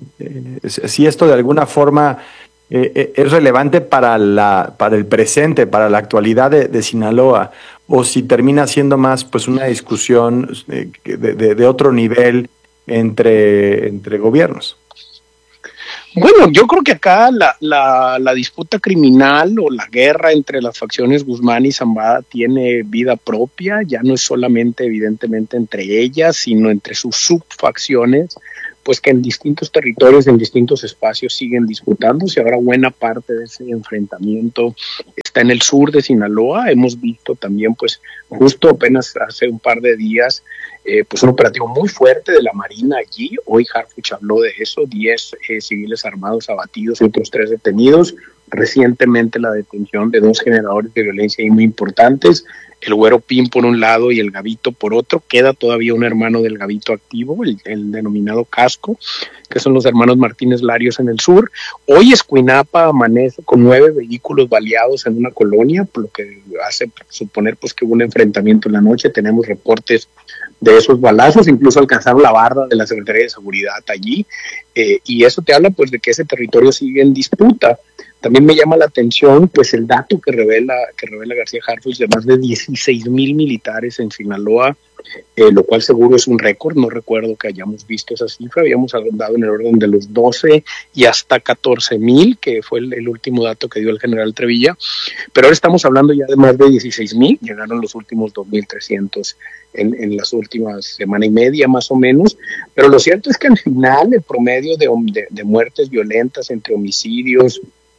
Speaker 2: Si esto de alguna forma es relevante para el presente, para la actualidad de Sinaloa, o si termina siendo más pues una discusión de otro nivel entre gobiernos.
Speaker 22: Bueno, yo creo que acá la disputa criminal o la guerra entre las facciones Guzmán y Zambada tiene vida propia, ya no es solamente evidentemente entre ellas, sino entre sus subfacciones, pues que en distintos territorios, en distintos espacios siguen disputándose. Ahora buena parte de ese enfrentamiento está en el sur de Sinaloa. Hemos visto también, pues justo apenas hace un par de días, pues un operativo muy fuerte de la Marina allí. Hoy Harfuch habló de eso, 10 civiles armados abatidos y otros 3 detenidos. Recientemente la detención de 2 generadores de violencia muy importantes, el Güero Pín por un lado y el Gavito por otro. Queda todavía un hermano del Gavito activo, el denominado Casco, que son los hermanos Martínez Larios en el sur. Hoy Escuinapa amanece con 9 vehículos baleados en una colonia, por lo que hace suponer pues que hubo un enfrentamiento en la noche. Tenemos reportes de esos balazos, incluso alcanzaron la barda de la Secretaría de Seguridad allí, y eso te habla pues de que ese territorio sigue en disputa. También me llama la atención pues el dato que revela García Harfuch de más de 16,000 militares en Sinaloa, lo cual seguro es un récord. No recuerdo que hayamos visto esa cifra, habíamos andado en el orden de los 12 y hasta 14,000, que fue el último dato que dio el general Trevilla, pero ahora estamos hablando ya de más de 16,000, llegaron los últimos 2,300 en las últimas semana y media más o menos. Pero lo cierto es que al final el promedio de muertes violentas entre homicidios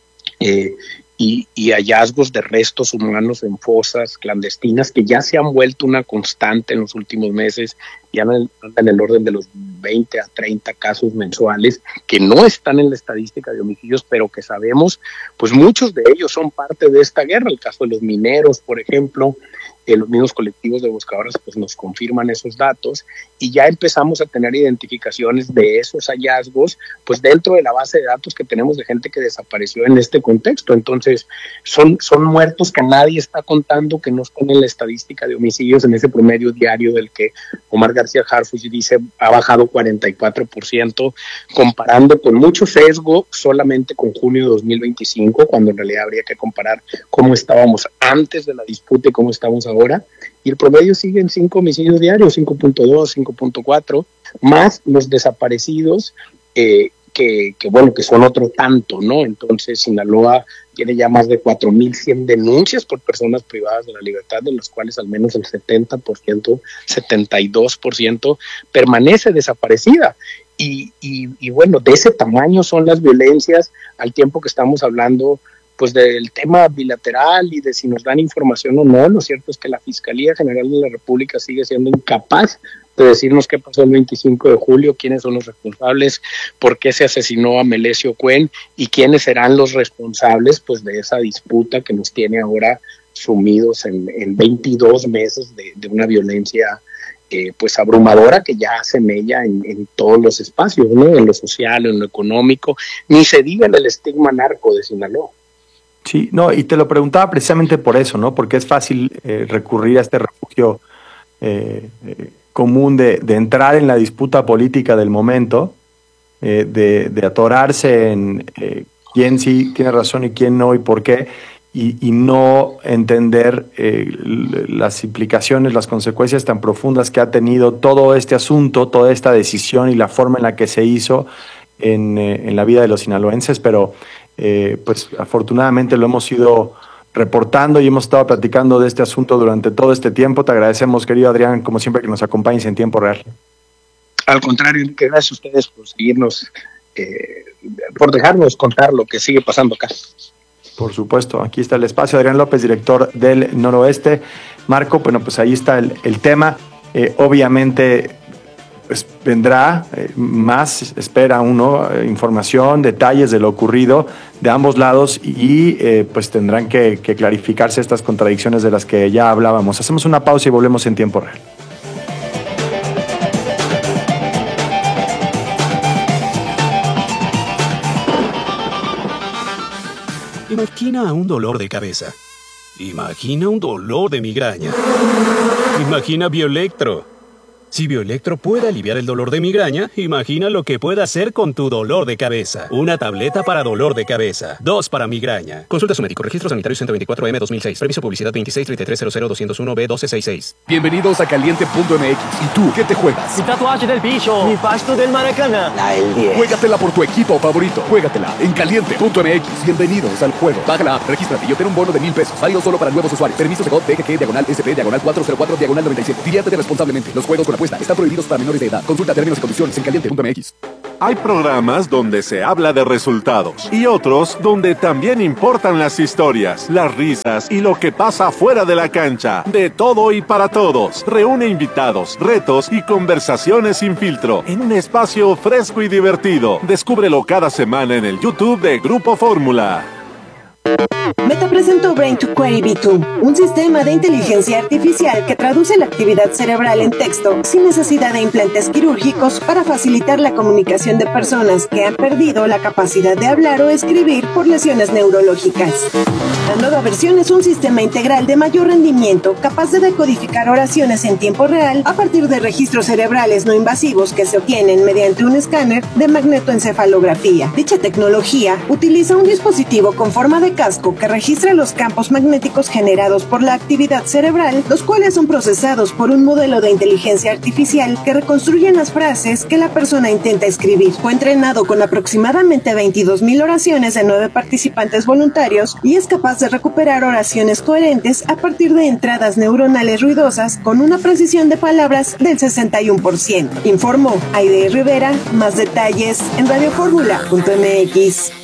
Speaker 22: y hallazgos de restos humanos en fosas clandestinas, que ya se han vuelto una constante en los últimos meses, ya andan en el orden de los 20 a 30 casos mensuales, que no están en la estadística de homicidios, pero que sabemos, pues muchos de ellos son parte de esta guerra. El caso de los mineros, por ejemplo, los mismos colectivos de buscadores pues nos confirman esos datos, y ya empezamos a tener identificaciones de esos hallazgos pues dentro de la base de datos que tenemos de gente que desapareció en este contexto. Entonces son muertos que nadie está contando, que no están en la estadística de homicidios, en ese promedio diario del que Omar García Harfuch dice ha bajado 44%, comparando con mucho sesgo solamente con junio de 2025, cuando en realidad habría que comparar cómo estábamos antes de la disputa y cómo estamos ahora, y el promedio sigue en 5 homicidios diarios, 5.2, 5.4, más los desaparecidos, que son otro tanto, ¿no? Entonces Sinaloa tiene ya más de 4,100 denuncias por personas privadas de la libertad, de las cuales al menos el 70%, 72% permanece desaparecida. Y bueno, de ese tamaño son las violencias, al tiempo que estamos hablando pues del tema bilateral y de si nos dan información o no. Lo cierto es que la Fiscalía General de la República sigue siendo incapaz de decirnos qué pasó el 25 de julio, quiénes son los responsables, por qué se asesinó a Melesio Cuen y quiénes serán los responsables pues de esa disputa que nos tiene ahora sumidos en 22 meses de una violencia pues abrumadora, que ya se mella en todos los espacios, ¿no? En lo social, en lo económico, ni se diga en el estigma narco de Sinaloa.
Speaker 2: Sí, no, y te lo preguntaba precisamente por eso, ¿no? Porque es fácil recurrir a este refugio común de entrar en la disputa política del momento, de atorarse en quién sí tiene razón y quién no y por qué, y no entender las implicaciones, las consecuencias tan profundas que ha tenido todo este asunto, toda esta decisión y la forma en la que se hizo en la vida de los sinaloenses. Pero pues afortunadamente lo hemos ido reportando y hemos estado platicando de este asunto durante todo este tiempo. Te agradecemos, querido Adrián, como siempre, que nos acompañes en tiempo real.
Speaker 22: Al contrario, que gracias a ustedes por seguirnos, por dejarnos contar lo que sigue pasando acá.
Speaker 2: Por supuesto, aquí está el espacio. Adrián López, director del Noroeste. Marco, bueno, pues ahí está el tema. Obviamente pues vendrá más, espera uno, información, detalles de lo ocurrido de ambos lados, y pues tendrán que clarificarse estas contradicciones de las que ya hablábamos. Hacemos una pausa y volvemos en tiempo real.
Speaker 4: Imagina un dolor de cabeza. Imagina un dolor de migraña. Imagina Bioelectro. Si Bioelectro puede aliviar el dolor de migraña, imagina lo que puede hacer con tu dolor de cabeza. Una tableta para dolor de cabeza, 2 para migraña. Consulta a su médico. Registro sanitario 124M 2006. Permiso publicidad 2633000201B1266.
Speaker 6: Bienvenidos a Caliente.mx. ¿Y tú qué te juegas?
Speaker 7: Mi tatuaje del bicho. Mi pasto del Maracaná.
Speaker 6: La del 10. Juégatela por tu equipo favorito. Juégatela en Caliente.mx. Bienvenidos al juego. Baja la app, regístrate y obtén un bono de $1,000. Válido solo para nuevos usuarios. Permiso de COD DGG/SP/404/97. Diviértete responsablemente. Los juegos con apuesta están prohibidos para menores de edad. Consulta términos y condiciones en Caliente.mx.
Speaker 23: Hay programas donde se habla de resultados y otros donde también importan las historias, las risas y lo que pasa fuera de la cancha. De todo y para todos. Reúne invitados, retos y conversaciones sin filtro en un espacio fresco y divertido. Descúbrelo cada semana en el YouTube de Grupo Fórmula.
Speaker 24: Meta presentó Brain to Query V2, un sistema de inteligencia artificial que traduce la actividad cerebral en texto sin necesidad de implantes quirúrgicos para facilitar la comunicación de personas que han perdido la capacidad de hablar o escribir por lesiones neurológicas. La nueva versión es un sistema integral de mayor rendimiento capaz de decodificar oraciones en tiempo real a partir de registros cerebrales no invasivos que se obtienen mediante un escáner de magnetoencefalografía. Dicha tecnología utiliza un dispositivo con forma de casco que registra los campos magnéticos generados por la actividad cerebral, los cuales son procesados por un modelo de inteligencia artificial que reconstruyen las frases que la persona intenta escribir. Fue entrenado con aproximadamente 22,000 oraciones de 9 participantes voluntarios y es capaz de recuperar oraciones coherentes a partir de entradas neuronales ruidosas con una precisión de palabras del 61%. Informó Aide Rivera. Más detalles en radioformula.mx.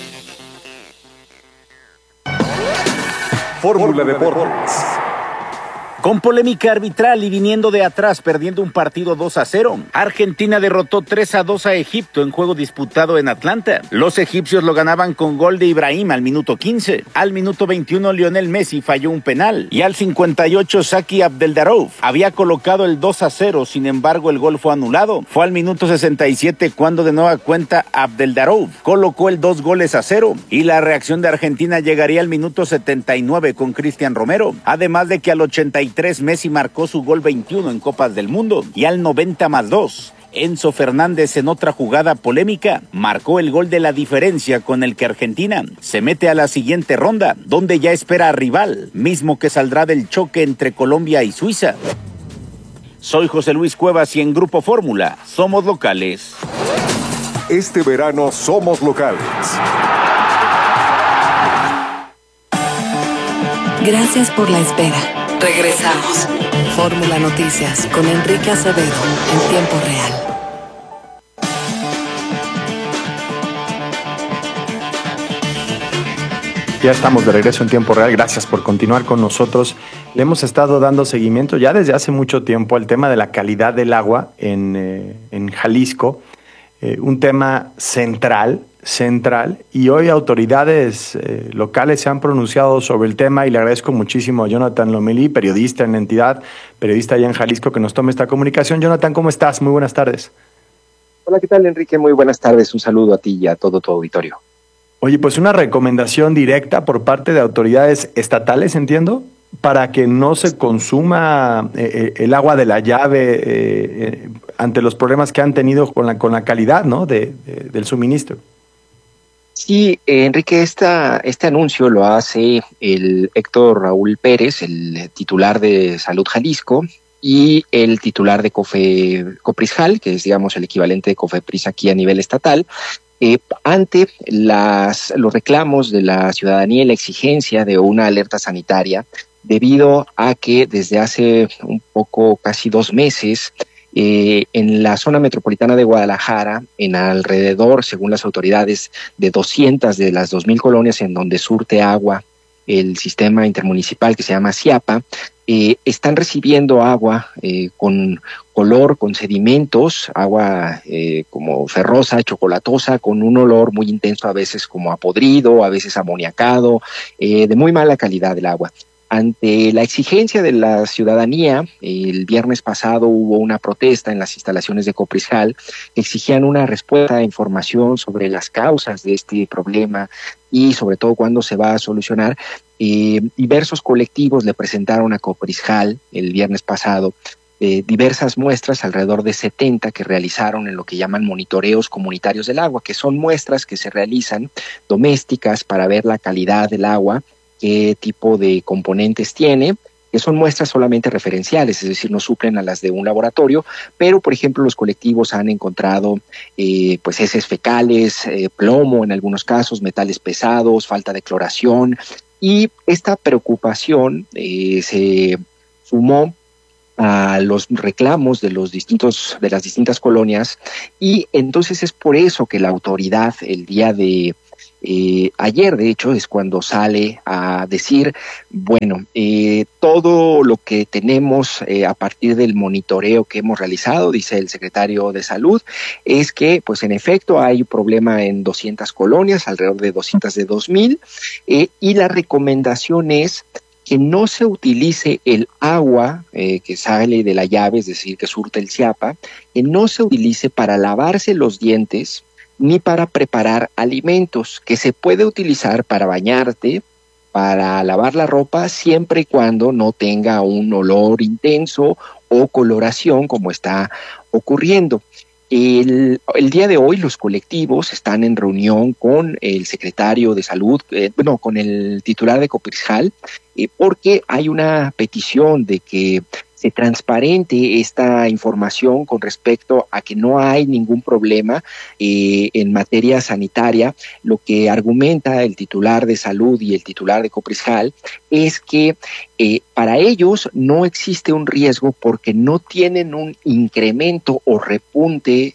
Speaker 25: Fórmula Deportes. Con polémica arbitral y viniendo de atrás, perdiendo un partido 2-0, Argentina derrotó 3-2 a Egipto en juego disputado en Atlanta. Los egipcios lo ganaban con gol de Ibrahim al minuto 15. Al minuto 21, Lionel Messi falló un penal. Y al 58, Saki Abdeldarouf había colocado el 2-0, sin embargo el gol fue anulado. Fue al minuto 67 cuando de nueva cuenta Abdeldarouf colocó el 2-0. Y la reacción de Argentina llegaría al minuto 79 con Cristian Romero. Además de que al 83 Messi marcó su gol 21 en Copas del Mundo y al 90+2 Enzo Fernández en otra jugada polémica marcó el gol de la diferencia con el que Argentina se mete a la siguiente ronda, donde ya espera a rival, mismo que saldrá del choque entre Colombia y Suiza. Soy José Luis Cuevas y en Grupo Fórmula somos locales.
Speaker 9: Este verano somos locales.
Speaker 3: Gracias por la espera. Regresamos. Fórmula Noticias con Enrique Acevedo en tiempo real.
Speaker 2: Ya estamos de regreso en tiempo real. Gracias por continuar con nosotros. Le hemos estado dando seguimiento ya desde hace mucho tiempo al tema de la calidad del agua en Jalisco. Un tema central, y hoy autoridades locales se han pronunciado sobre el tema y le agradezco muchísimo a Jonathan Lomelí, periodista en la entidad, periodista allá en Jalisco, que nos tome esta comunicación. Jonathan, ¿cómo estás? Muy buenas tardes.
Speaker 26: Hola, ¿qué tal, Enrique? Muy buenas tardes. Un saludo a ti y a todo tu auditorio.
Speaker 2: Oye, pues una recomendación directa por parte de autoridades estatales, entiendo, para que no se consuma el agua de la llave ante los problemas que han tenido con la calidad, ¿no? del suministro.
Speaker 26: Sí, Enrique, este anuncio lo hace el Héctor Raúl Pérez, el titular de Salud Jalisco, y el titular de Coprisjal, que es, digamos, el equivalente de Cofepris aquí a nivel estatal, ante los reclamos de la ciudadanía y la exigencia de una alerta sanitaria, debido a que desde hace un poco, casi 2 meses, en la zona metropolitana de Guadalajara, en alrededor, según las autoridades, de 200 de las 2,000 colonias en donde surte agua el sistema intermunicipal que se llama CIAPA, están recibiendo agua con color, con sedimentos, agua como ferrosa, chocolatosa, con un olor muy intenso, a veces como a podrido, a veces amoniacado, de muy mala calidad el agua. Ante la exigencia de la ciudadanía, el viernes pasado hubo una protesta en las instalaciones de Coprisjal que exigían una respuesta a información sobre las causas de este problema y sobre todo cuándo se va a solucionar. Diversos colectivos le presentaron a Coprisjal el viernes pasado diversas muestras, alrededor de 70 que realizaron en lo que llaman monitoreos comunitarios del agua, que son muestras que se realizan domésticas para ver la calidad del agua, qué tipo de componentes tiene, que son muestras solamente referenciales, es decir, no suplen a las de un laboratorio, pero, por ejemplo, los colectivos han encontrado pues heces fecales, plomo en algunos casos, metales pesados, falta de cloración, y esta preocupación se sumó a los reclamos de las distintas colonias, y entonces es por eso que la autoridad el día de ayer, de hecho, es cuando sale a decir, bueno, todo lo que tenemos a partir del monitoreo que hemos realizado, dice el secretario de Salud, es que, pues en efecto, hay un problema en 200 colonias, alrededor de 200 de 2,000, y la recomendación es que no se utilice el agua que sale de la llave, es decir, que surte el Chiapa, que no se utilice para lavarse los dientes ni para preparar alimentos, que se puede utilizar para bañarte, para lavar la ropa, siempre y cuando no tenga un olor intenso o coloración como está ocurriendo. El día de hoy los colectivos están en reunión con el secretario de Salud, con el titular de Coprisjal, porque hay una petición de que se transparente esta información con respecto a que no hay ningún problema en materia sanitaria. Lo que argumenta el titular de Salud y el titular de Coprisjal es que para ellos no existe un riesgo porque no tienen un incremento o repunte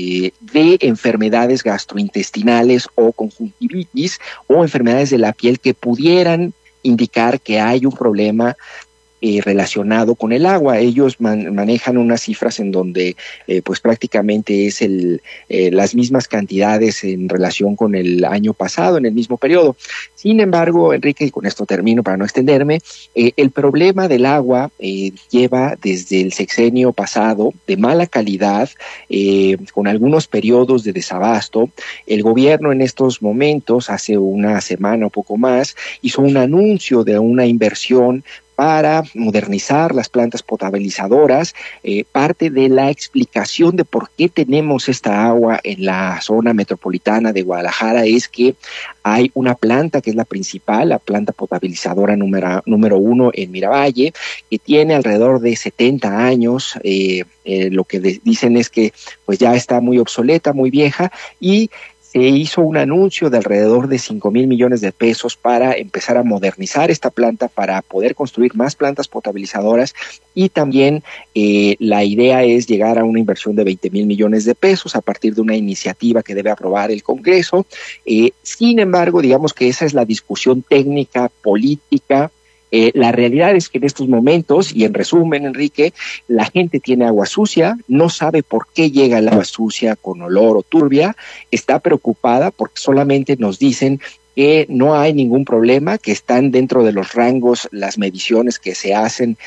Speaker 26: de enfermedades gastrointestinales o conjuntivitis o enfermedades de la piel que pudieran indicar que hay un problema relacionado con el agua. Ellos manejan unas cifras en donde pues prácticamente es las mismas cantidades en relación con el año pasado, en el mismo periodo. Sin embargo, Enrique, y con esto termino para no extenderme, el problema del agua lleva desde el sexenio pasado de mala calidad, con algunos periodos de desabasto. El gobierno en estos momentos, hace una semana o poco más, hizo un anuncio de una inversión para modernizar las plantas potabilizadoras. Parte de la explicación de por qué tenemos esta agua en la zona metropolitana de Guadalajara es que hay una planta que es la principal, la planta potabilizadora número 1 en Miravalle, que tiene alrededor de 70 años. Lo que dicen es que pues ya está muy obsoleta, muy vieja, y se hizo un anuncio de alrededor de 5,000 millones de pesos para empezar a modernizar esta planta, para poder construir más plantas potabilizadoras, y también la idea es llegar a una inversión de 20,000 millones de pesos a partir de una iniciativa que debe aprobar el Congreso. Sin embargo, digamos que esa es la discusión técnica, política. La realidad es que en estos momentos, y en resumen, Enrique, la gente tiene agua sucia, no sabe por qué llega el agua sucia con olor o turbia, está preocupada porque solamente nos dicen que no hay ningún problema, que están dentro de los rangos las mediciones que se hacen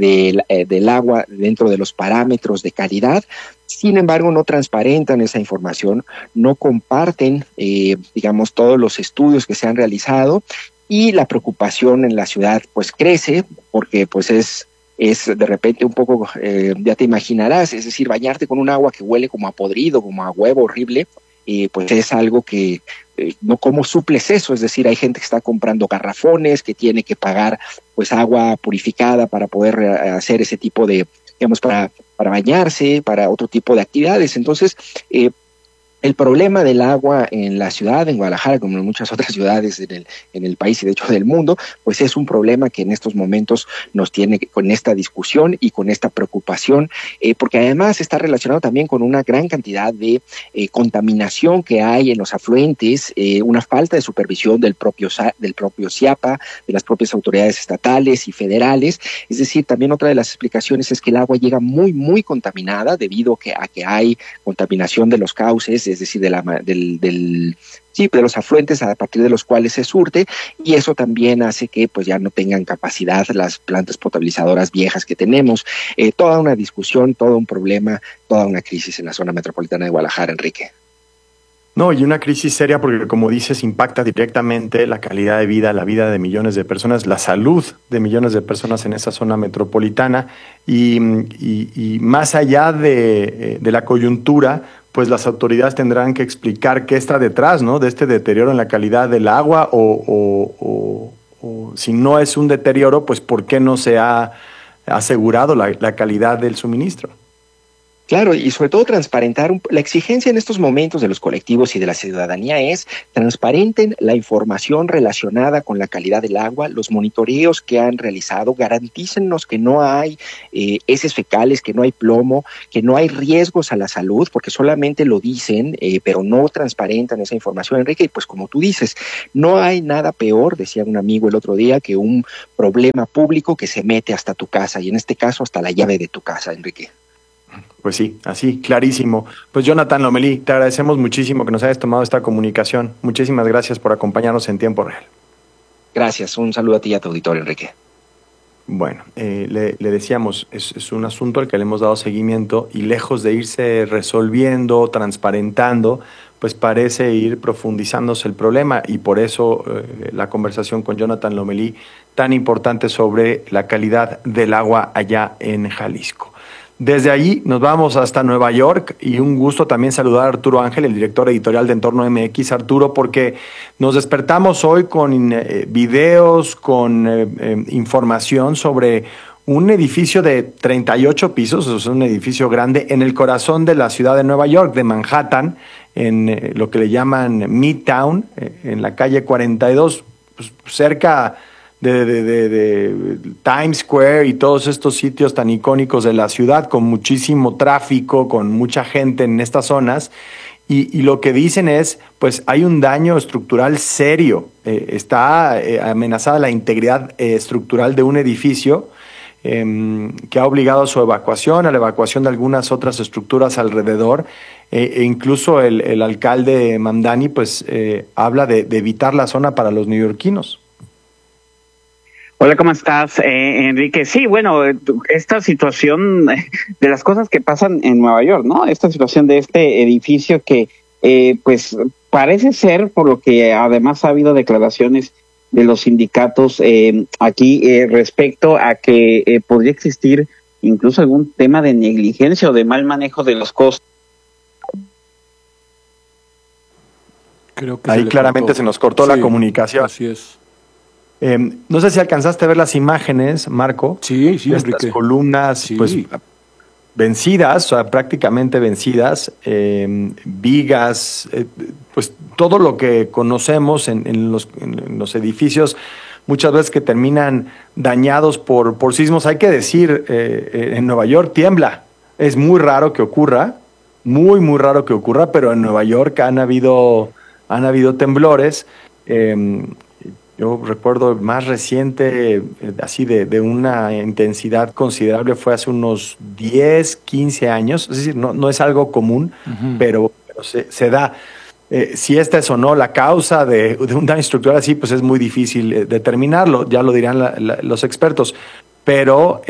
Speaker 26: del agua dentro de los parámetros de calidad. Sin embargo, no transparentan esa información, no comparten, digamos, todos los estudios que se han realizado, y la preocupación en la ciudad pues crece, porque pues es de repente un poco, ya te imaginarás, es decir, bañarte con un agua que huele como a podrido, como a huevo horrible, pues es algo que no, ¿cómo suples eso? Es decir, hay gente que está comprando garrafones, que tiene que pagar pues agua purificada para poder hacer ese tipo de, digamos, para bañarse, para otro tipo de actividades. Entonces, el problema del agua en la ciudad, en Guadalajara, como en muchas otras ciudades en el país y de hecho del mundo, pues es un problema que en estos momentos nos tiene con esta discusión y con esta preocupación, porque además está relacionado también con una gran cantidad de contaminación que hay en los afluentes, una falta de supervisión del propio CIAPA, de las propias autoridades estatales y federales. Es decir, también otra de las explicaciones es que el agua llega muy, muy contaminada debido a que hay contaminación de los cauces, es decir, de los afluentes a partir de los cuales se surte, y eso también hace que pues ya no tengan capacidad las plantas potabilizadoras viejas que tenemos. Toda una discusión, todo un problema, toda una crisis en la zona metropolitana de Guadalajara, Enrique.
Speaker 2: No, y una crisis seria porque, como dices, impacta directamente la calidad de vida, la vida de millones de personas, la salud de millones de personas en esa zona metropolitana. Y más allá de la coyuntura, pues las autoridades tendrán que explicar qué está detrás, ¿no?, de este deterioro en la calidad del agua o si no es un deterioro, pues por qué no se ha asegurado la calidad del suministro.
Speaker 26: Claro, y sobre todo transparentar. La exigencia en estos momentos de los colectivos y de la ciudadanía es transparenten la información relacionada con la calidad del agua, los monitoreos que han realizado, garantícennos que no hay heces fecales, que no hay plomo, que no hay riesgos a la salud, porque solamente lo dicen, pero no transparentan esa información, Enrique. Y pues como tú dices, no hay nada peor, decía un amigo el otro día, que un problema público que se mete hasta tu casa, y en este caso hasta la llave de tu casa, Enrique.
Speaker 2: Pues sí, así, clarísimo. Pues Jonathan Lomelí, te agradecemos muchísimo que nos hayas tomado esta comunicación. Muchísimas gracias por acompañarnos en tiempo real.
Speaker 26: Gracias, un saludo a ti y a tu auditorio, Enrique.
Speaker 2: Bueno, le decíamos, es un asunto al que le hemos dado seguimiento y lejos de irse resolviendo, transparentando, pues parece ir profundizándose el problema, y por eso la conversación con Jonathan Lomelí, tan importante sobre la calidad del agua allá en Jalisco. Desde allí nos vamos hasta Nueva York, y un gusto también saludar a Arturo Ángel, el director editorial de Entorno MX. Arturo, porque nos despertamos hoy con videos, con información sobre un edificio de 38 pisos, o sea, un edificio grande en el corazón de la ciudad de Nueva York, de Manhattan, en lo que le llaman Midtown, en la calle 42, pues, cerca de Times Square y todos estos sitios tan icónicos de la ciudad, con muchísimo tráfico, con mucha gente en estas zonas, y lo que dicen es, pues hay un daño estructural serio, está amenazada la integridad estructural de un edificio que ha obligado a su evacuación, a la evacuación de algunas otras estructuras alrededor, e incluso el alcalde Mamdani pues habla de evitar la zona para los neoyorquinos.
Speaker 8: Hola, ¿cómo estás, Enrique? Sí, bueno, esta situación de las cosas que pasan en Nueva York, ¿no? Esta situación de este edificio que, pues, parece ser, por lo que además ha habido declaraciones de los sindicatos aquí respecto a que podría existir incluso algún tema de negligencia o de mal manejo de los costos.
Speaker 2: Creo que ahí claramente se nos cortó la comunicación.
Speaker 5: Así es.
Speaker 2: No sé si alcanzaste a ver las imágenes, Marco.
Speaker 5: Sí,
Speaker 2: estas
Speaker 5: Enrique.
Speaker 2: Columnas, sí, pues vencidas, o sea, prácticamente vencidas, vigas, pues todo lo que conocemos en los edificios, muchas veces que terminan dañados por sismos. Hay que decir, en Nueva York tiembla. Es muy raro que ocurra, muy raro que ocurra, pero en Nueva York han habido temblores. Yo recuerdo el más reciente, así de una intensidad considerable, fue hace unos 10, 15 años. Es decir, no es algo común, pero se da. Si esta es o no la causa de un daño estructural así, pues es muy difícil determinarlo, ya lo dirán los expertos. Pero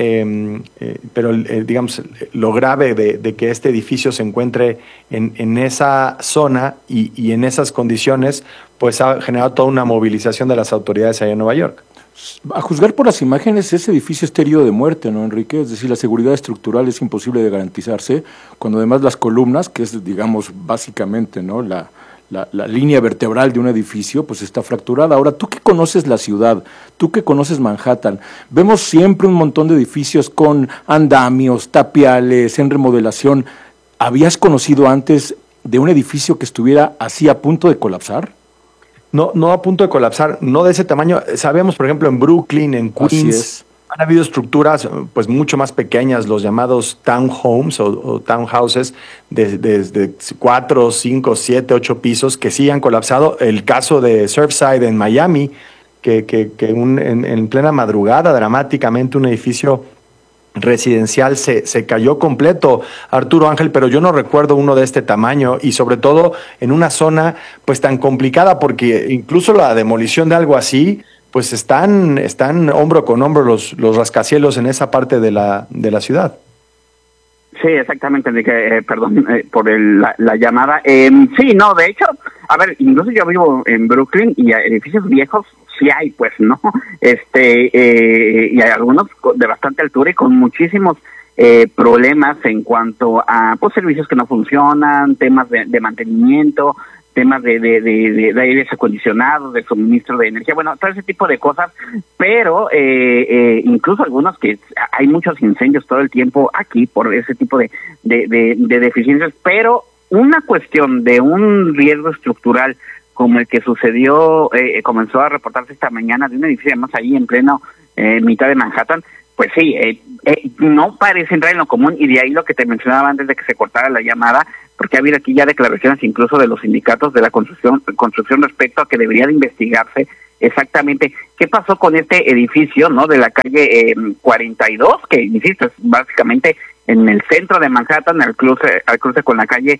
Speaker 2: digamos, lo grave de que este edificio se encuentre en esa zona y en esas condiciones, pues ha generado toda una movilización de las autoridades allá en Nueva York.
Speaker 5: A juzgar por las imágenes, ese edificio está herido de muerte, ¿no, Enrique? Es decir, la seguridad estructural es imposible de garantizarse, cuando además las columnas, que es, digamos, básicamente, ¿no?, la línea vertebral de un edificio, pues está fracturada. Ahora, tú que conoces la ciudad, tú que conoces Manhattan, vemos siempre un montón de edificios con andamios, tapiales, en remodelación. ¿Habías conocido antes de un edificio que estuviera así a punto de colapsar?
Speaker 2: No a punto de colapsar, no de ese tamaño. Sabemos, por ejemplo, en Brooklyn, en Queens, han habido estructuras pues mucho más pequeñas, los llamados townhomes o townhouses, desde 4, 5, 7, 8 pisos, que sí han colapsado. El caso de Surfside en Miami, que en plena madrugada, dramáticamente, un edificio residencial se cayó completo, Arturo Ángel, pero yo no recuerdo uno de este tamaño, y sobre todo en una zona pues tan complicada, porque incluso la demolición de algo así, pues están hombro con hombro los rascacielos en esa parte de la ciudad.
Speaker 8: Sí, exactamente, Enrique, perdón por la llamada. Sí, no, de hecho, a ver, incluso yo vivo en Brooklyn y edificios viejos sí hay, pues, ¿no? Y hay algunos de bastante altura y con muchísimos problemas en cuanto a pues servicios que no funcionan, temas de mantenimiento, temas de aires acondicionados, de suministro de energía, bueno, todo ese tipo de cosas, pero incluso algunos que hay muchos incendios todo el tiempo aquí por ese tipo de deficiencias, pero una cuestión de un riesgo estructural como el que sucedió, comenzó a reportarse esta mañana de un edificio más ahí en pleno mitad de Manhattan, pues sí, no parece entrar en lo común, y de ahí lo que te mencionaba antes de que se cortara la llamada, porque ha habido aquí ya declaraciones incluso de los sindicatos de la construcción respecto a que debería de investigarse exactamente qué pasó con este edificio, ¿no? De la calle 42, que insisto, es básicamente en el centro de Manhattan, al cruce con la calle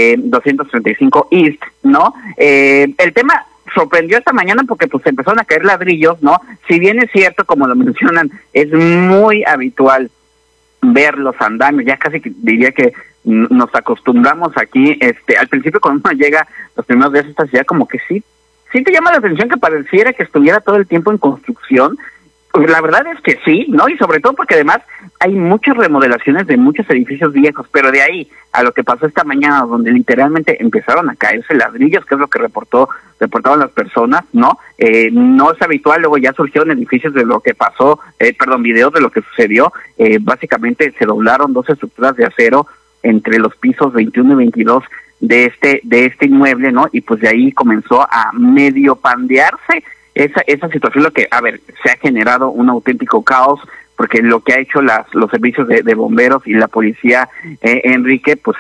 Speaker 8: 235 East, ¿no? El tema sorprendió esta mañana porque pues empezaron a caer ladrillos, ¿no? Si bien es cierto, como lo mencionan, es muy habitual ver los andamios, ya casi diría que nos acostumbramos aquí, al principio cuando uno llega los primeros días a esta ciudad, como que sí te llama la atención que pareciera que estuviera todo el tiempo en construcción. Pues la verdad es que sí, ¿no? Y sobre todo porque además hay muchas remodelaciones de muchos edificios viejos, pero de ahí a lo que pasó esta mañana, donde literalmente empezaron a caerse ladrillos, que es lo que reportaban las personas, ¿no? No es habitual, luego ya surgieron edificios de lo que pasó, videos de lo que sucedió, básicamente se doblaron 2 estructuras de acero entre los pisos 21 y 22 de este inmueble, ¿no? Y pues de ahí comenzó a medio pandearse esa situación, lo que, a ver, se ha generado un auténtico caos, porque lo que ha hecho los servicios de bomberos y la policía, Enrique, pues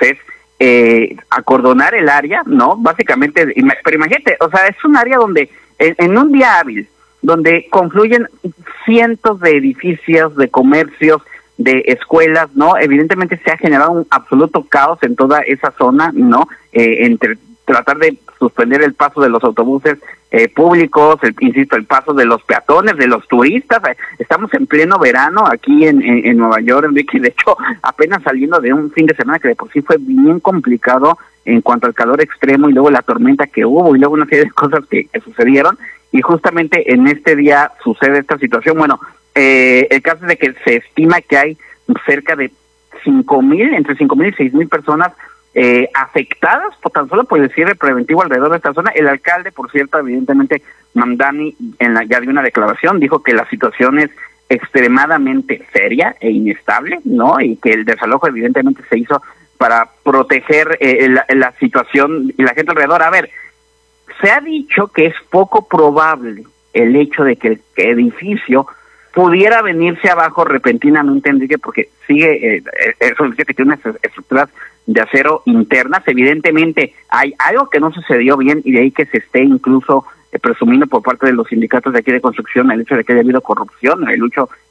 Speaker 8: es acordonar el área, ¿no? Básicamente, pero imagínate, o sea, es un área donde, en un día hábil, donde confluyen cientos de edificios, de comercios, de escuelas, ¿no? Evidentemente se ha generado un absoluto caos en toda esa zona, ¿no? Entre tratar de suspender el paso de los autobuses públicos, insisto, el paso de los peatones, de los turistas. Estamos en pleno verano aquí en Nueva York, Enrique, de hecho, apenas saliendo de un fin de semana que de por sí fue bien complicado en cuanto al calor extremo y luego la tormenta que hubo y luego una serie de cosas que sucedieron, y justamente en este día sucede esta situación. Bueno, el caso es de que se estima que hay cerca de 5,000, entre 5,000 y 6,000 personas afectadas tan solo por el cierre preventivo alrededor de esta zona. El alcalde, por cierto, evidentemente, Mamdani, ya dio una declaración, dijo que la situación es extremadamente seria e inestable, ¿no? Y que el desalojo evidentemente se hizo para proteger la situación y la gente alrededor. A ver, se ha dicho que es poco probable el hecho de que el edificio pudiera venirse abajo repentinamente, Enrique, porque sigue, eso dice que tiene unas estructuras de acero internas. Evidentemente hay algo que no sucedió bien, y de ahí que se esté incluso presumiendo por parte de los sindicatos de aquí de construcción el hecho de que haya habido corrupción, el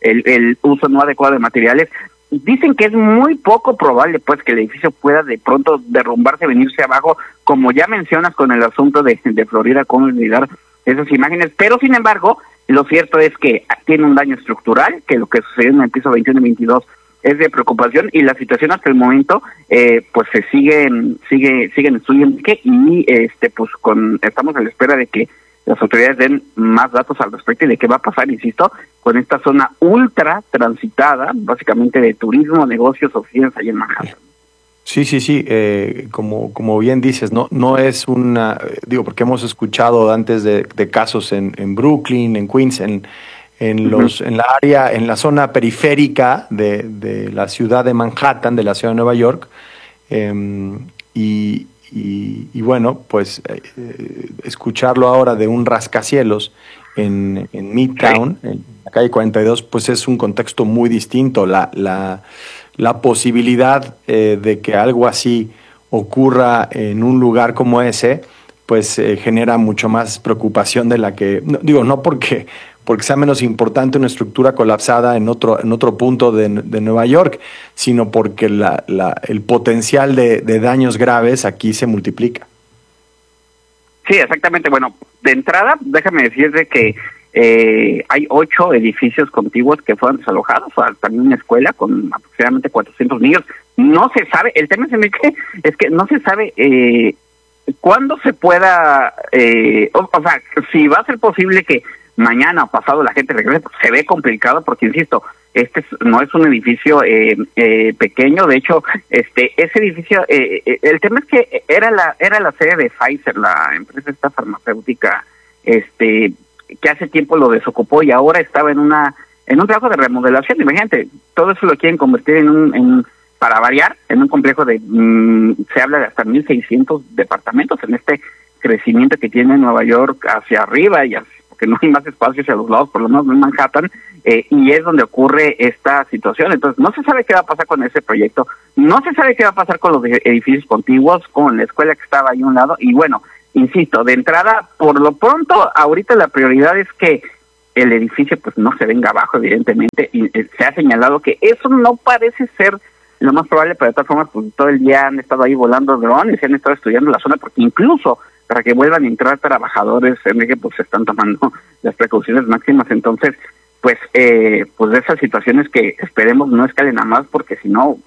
Speaker 8: uso no adecuado de materiales. Dicen que es muy poco probable pues que el edificio pueda de pronto derrumbarse, venirse abajo, como ya mencionas con el asunto de Florida, cómo olvidar esas imágenes, pero sin embargo, lo cierto es que tiene un daño estructural, que lo que sucedió en el piso 21 y 22 es de preocupación, y la situación hasta el momento pues se sigue en estudio, y pues estamos a la espera de que las autoridades den más datos al respecto y de qué va a pasar, insisto, con esta zona ultra transitada, básicamente de turismo, negocios, oficinas allá en Manhattan.
Speaker 2: Sí, como bien dices, no es porque hemos escuchado antes de casos en Brooklyn, en Queens, en la área, en la zona periférica de la ciudad de Manhattan, de la ciudad de Nueva York, y bueno, pues escucharlo ahora de un rascacielos en Midtown, en la calle 42, pues es un contexto muy distinto. La posibilidad de que algo así ocurra en un lugar como ese, pues genera mucho más preocupación de la que, no porque sea menos importante una estructura colapsada en otro punto de Nueva York, sino porque el potencial de daños graves aquí se multiplica.
Speaker 8: Sí, exactamente. Bueno, de entrada, déjame decirte que hay 8 edificios contiguos que fueron desalojados, también una escuela con aproximadamente 400 niños. no se sabe, el tema es que no se sabe cuándo se pueda, o sea, si va a ser posible que mañana o pasado la gente regrese, pues se ve complicado porque, insisto, no es un edificio pequeño. De hecho, ese edificio, el tema es que era la sede de Pfizer, la empresa esta farmacéutica, que hace tiempo lo desocupó y ahora estaba en un trabajo de remodelación. Imagínate, todo eso lo quieren convertir para variar, en un complejo de, se habla de hasta 1.600 departamentos en este crecimiento que tiene Nueva York hacia arriba y porque no hay más espacio hacia los lados, por lo menos en Manhattan, y es donde ocurre esta situación. Entonces, no se sabe qué va a pasar con ese proyecto, no se sabe qué va a pasar con los edificios contiguos, con la escuela que estaba ahí a un lado, y bueno, insisto, de entrada, por lo pronto, ahorita la prioridad es que el edificio pues no se venga abajo, evidentemente, y se ha señalado que eso no parece ser lo más probable, pero de todas formas, pues todo el día han estado ahí volando drones y han estado estudiando la zona, porque incluso para que vuelvan a entrar trabajadores, Enrique, pues se están tomando las precauciones máximas. Entonces, pues de esas situaciones que esperemos no escalen a más, porque si no,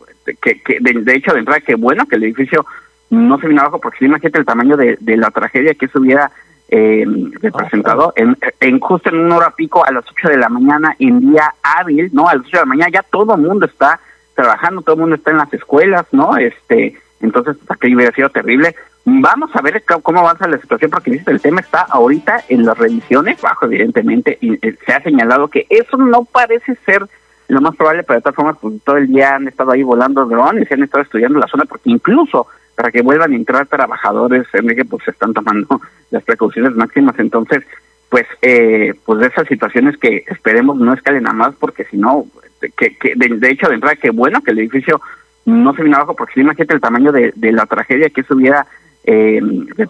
Speaker 8: de hecho, de entrada, qué bueno que el edificio no se vino abajo, porque si imagínate el tamaño de la tragedia que eso hubiera representado, justo en una hora pico, a las 8 de la mañana, en día hábil, ¿no? A las 8 de la mañana ya todo el mundo está trabajando, todo el mundo está en las escuelas, ¿no? Entonces, pues, aquello hubiera sido terrible. Vamos a ver cómo avanza la situación, porque el tema está ahorita en las revisiones, bajo evidentemente, y se ha señalado que eso no parece ser lo más probable, pero de todas formas, pues todo el día han estado ahí volando drones y han estado estudiando la zona, porque incluso para que vuelvan a entrar trabajadores, Enrique, pues se están tomando las precauciones máximas. Entonces, pues de esas situaciones que esperemos no escalen a más, porque si no, de hecho, de entrada, qué bueno que el edificio no se vino abajo, porque si imagínate el tamaño de la tragedia que eso hubiera